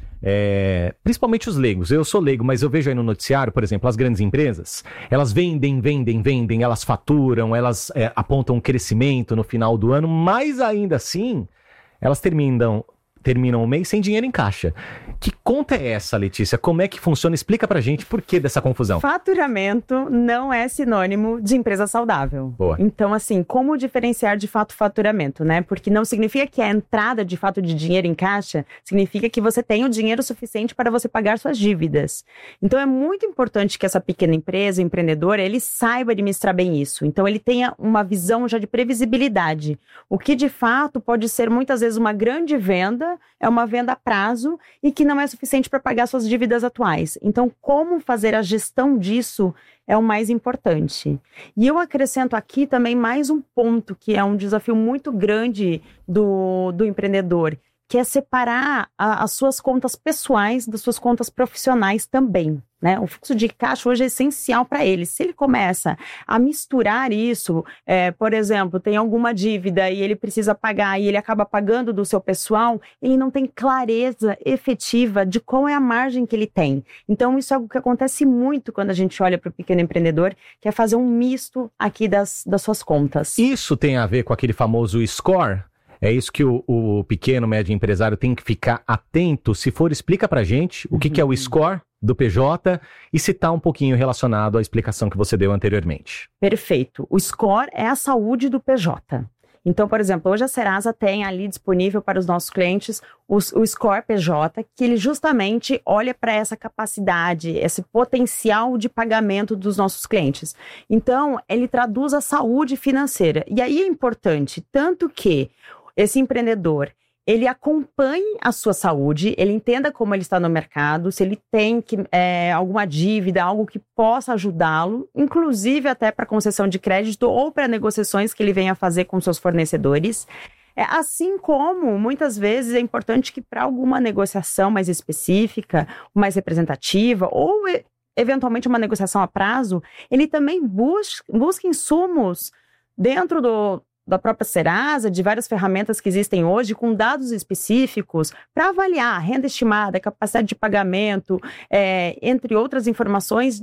é, principalmente os leigos, eu sou leigo, mas eu vejo aí no noticiário, por exemplo, as grandes empresas, elas vendem, vendem, vendem, elas faturam, elas é, apontam um crescimento no final do ano, mas ainda assim, elas terminam... terminam o mês sem dinheiro em caixa. Que conta é essa, Letícia? Como é que funciona? Explica pra gente por que dessa confusão. Faturamento não é sinônimo de empresa saudável. Boa. Então, assim, como diferenciar de fato faturamento, né? Porque não significa que a entrada de fato de dinheiro em caixa significa que você tem o dinheiro suficiente para você pagar suas dívidas. Então, é muito importante que essa pequena empresa, o empreendedor, ele saiba administrar bem isso. Então, ele tenha uma visão já de previsibilidade. O que, de fato, pode ser muitas vezes uma grande venda, é uma venda a prazo e que não é suficiente para pagar suas dívidas atuais. Então, como fazer a gestão disso é o mais importante. E eu acrescento aqui também mais um ponto que é um desafio muito grande do, do empreendedor, que é separar a, as suas contas pessoais das suas contas profissionais também, né? O fluxo de caixa hoje é essencial para ele. Se ele começa a misturar isso, é, por exemplo, tem alguma dívida e ele precisa pagar e ele acaba pagando do seu pessoal, ele não tem clareza efetiva de qual é a margem que ele tem. Então, isso é algo que acontece muito quando a gente olha para o pequeno empreendedor, que é fazer um misto aqui das, das suas contas. Isso tem a ver com aquele famoso score? É isso que o, o pequeno, médio empresário tem que ficar atento. Se for, explica pra gente o que, uhum. que é o score do P J e se está um pouquinho relacionado à explicação que você deu anteriormente. Perfeito. O score é a saúde do P J. Então, por exemplo, hoje a Serasa tem ali disponível para os nossos clientes o, o Score P J, que ele justamente olha para essa capacidade, esse potencial de pagamento dos nossos clientes. Então, ele traduz a saúde financeira. E aí é importante, tanto que esse empreendedor, ele acompanhe a sua saúde, ele entenda como ele está no mercado, se ele tem que, é, alguma dívida, algo que possa ajudá-lo, inclusive até para concessão de crédito ou para negociações que ele venha fazer com seus fornecedores. É, assim como, muitas vezes, é importante que para alguma negociação mais específica, mais representativa, ou eventualmente uma negociação a prazo, ele também busque, busque insumos dentro do... da própria Serasa, de várias ferramentas que existem hoje, com dados específicos, para avaliar a renda estimada, a capacidade de pagamento, é, entre outras informações,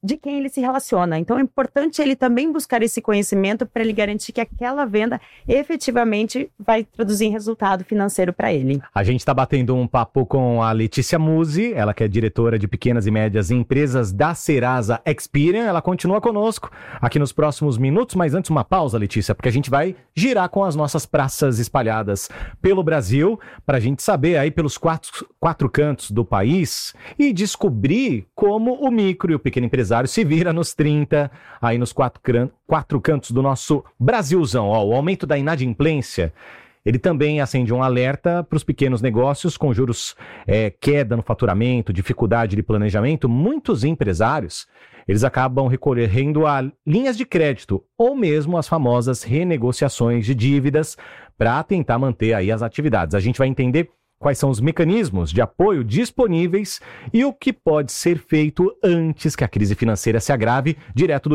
de quem ele se relaciona. Então é importante ele também buscar esse conhecimento para ele garantir que aquela venda efetivamente vai traduzir em resultado financeiro para ele. A gente está batendo um papo com a Letícia Musi, ela que é diretora de pequenas e médias empresas da Serasa Experian. Ela continua conosco aqui nos próximos minutos, mas antes uma pausa, Letícia, porque a gente vai girar com as nossas praças espalhadas pelo Brasil, para a gente saber aí pelos quatro, quatro cantos do país e descobrir como o micro e o pequeno empresário se vira nos trinta, aí nos quatro, quatro cantos do nosso Brasilzão. Ó, o aumento da inadimplência, ele também acende um alerta para os pequenos negócios com juros, é, queda no faturamento, dificuldade de planejamento. Muitos empresários, eles acabam recorrendo a linhas de crédito ou mesmo as famosas renegociações de dívidas para tentar manter aí as atividades. A gente vai entender quais são os mecanismos de apoio disponíveis e o que pode ser feito antes que a crise financeira se agrave, direto do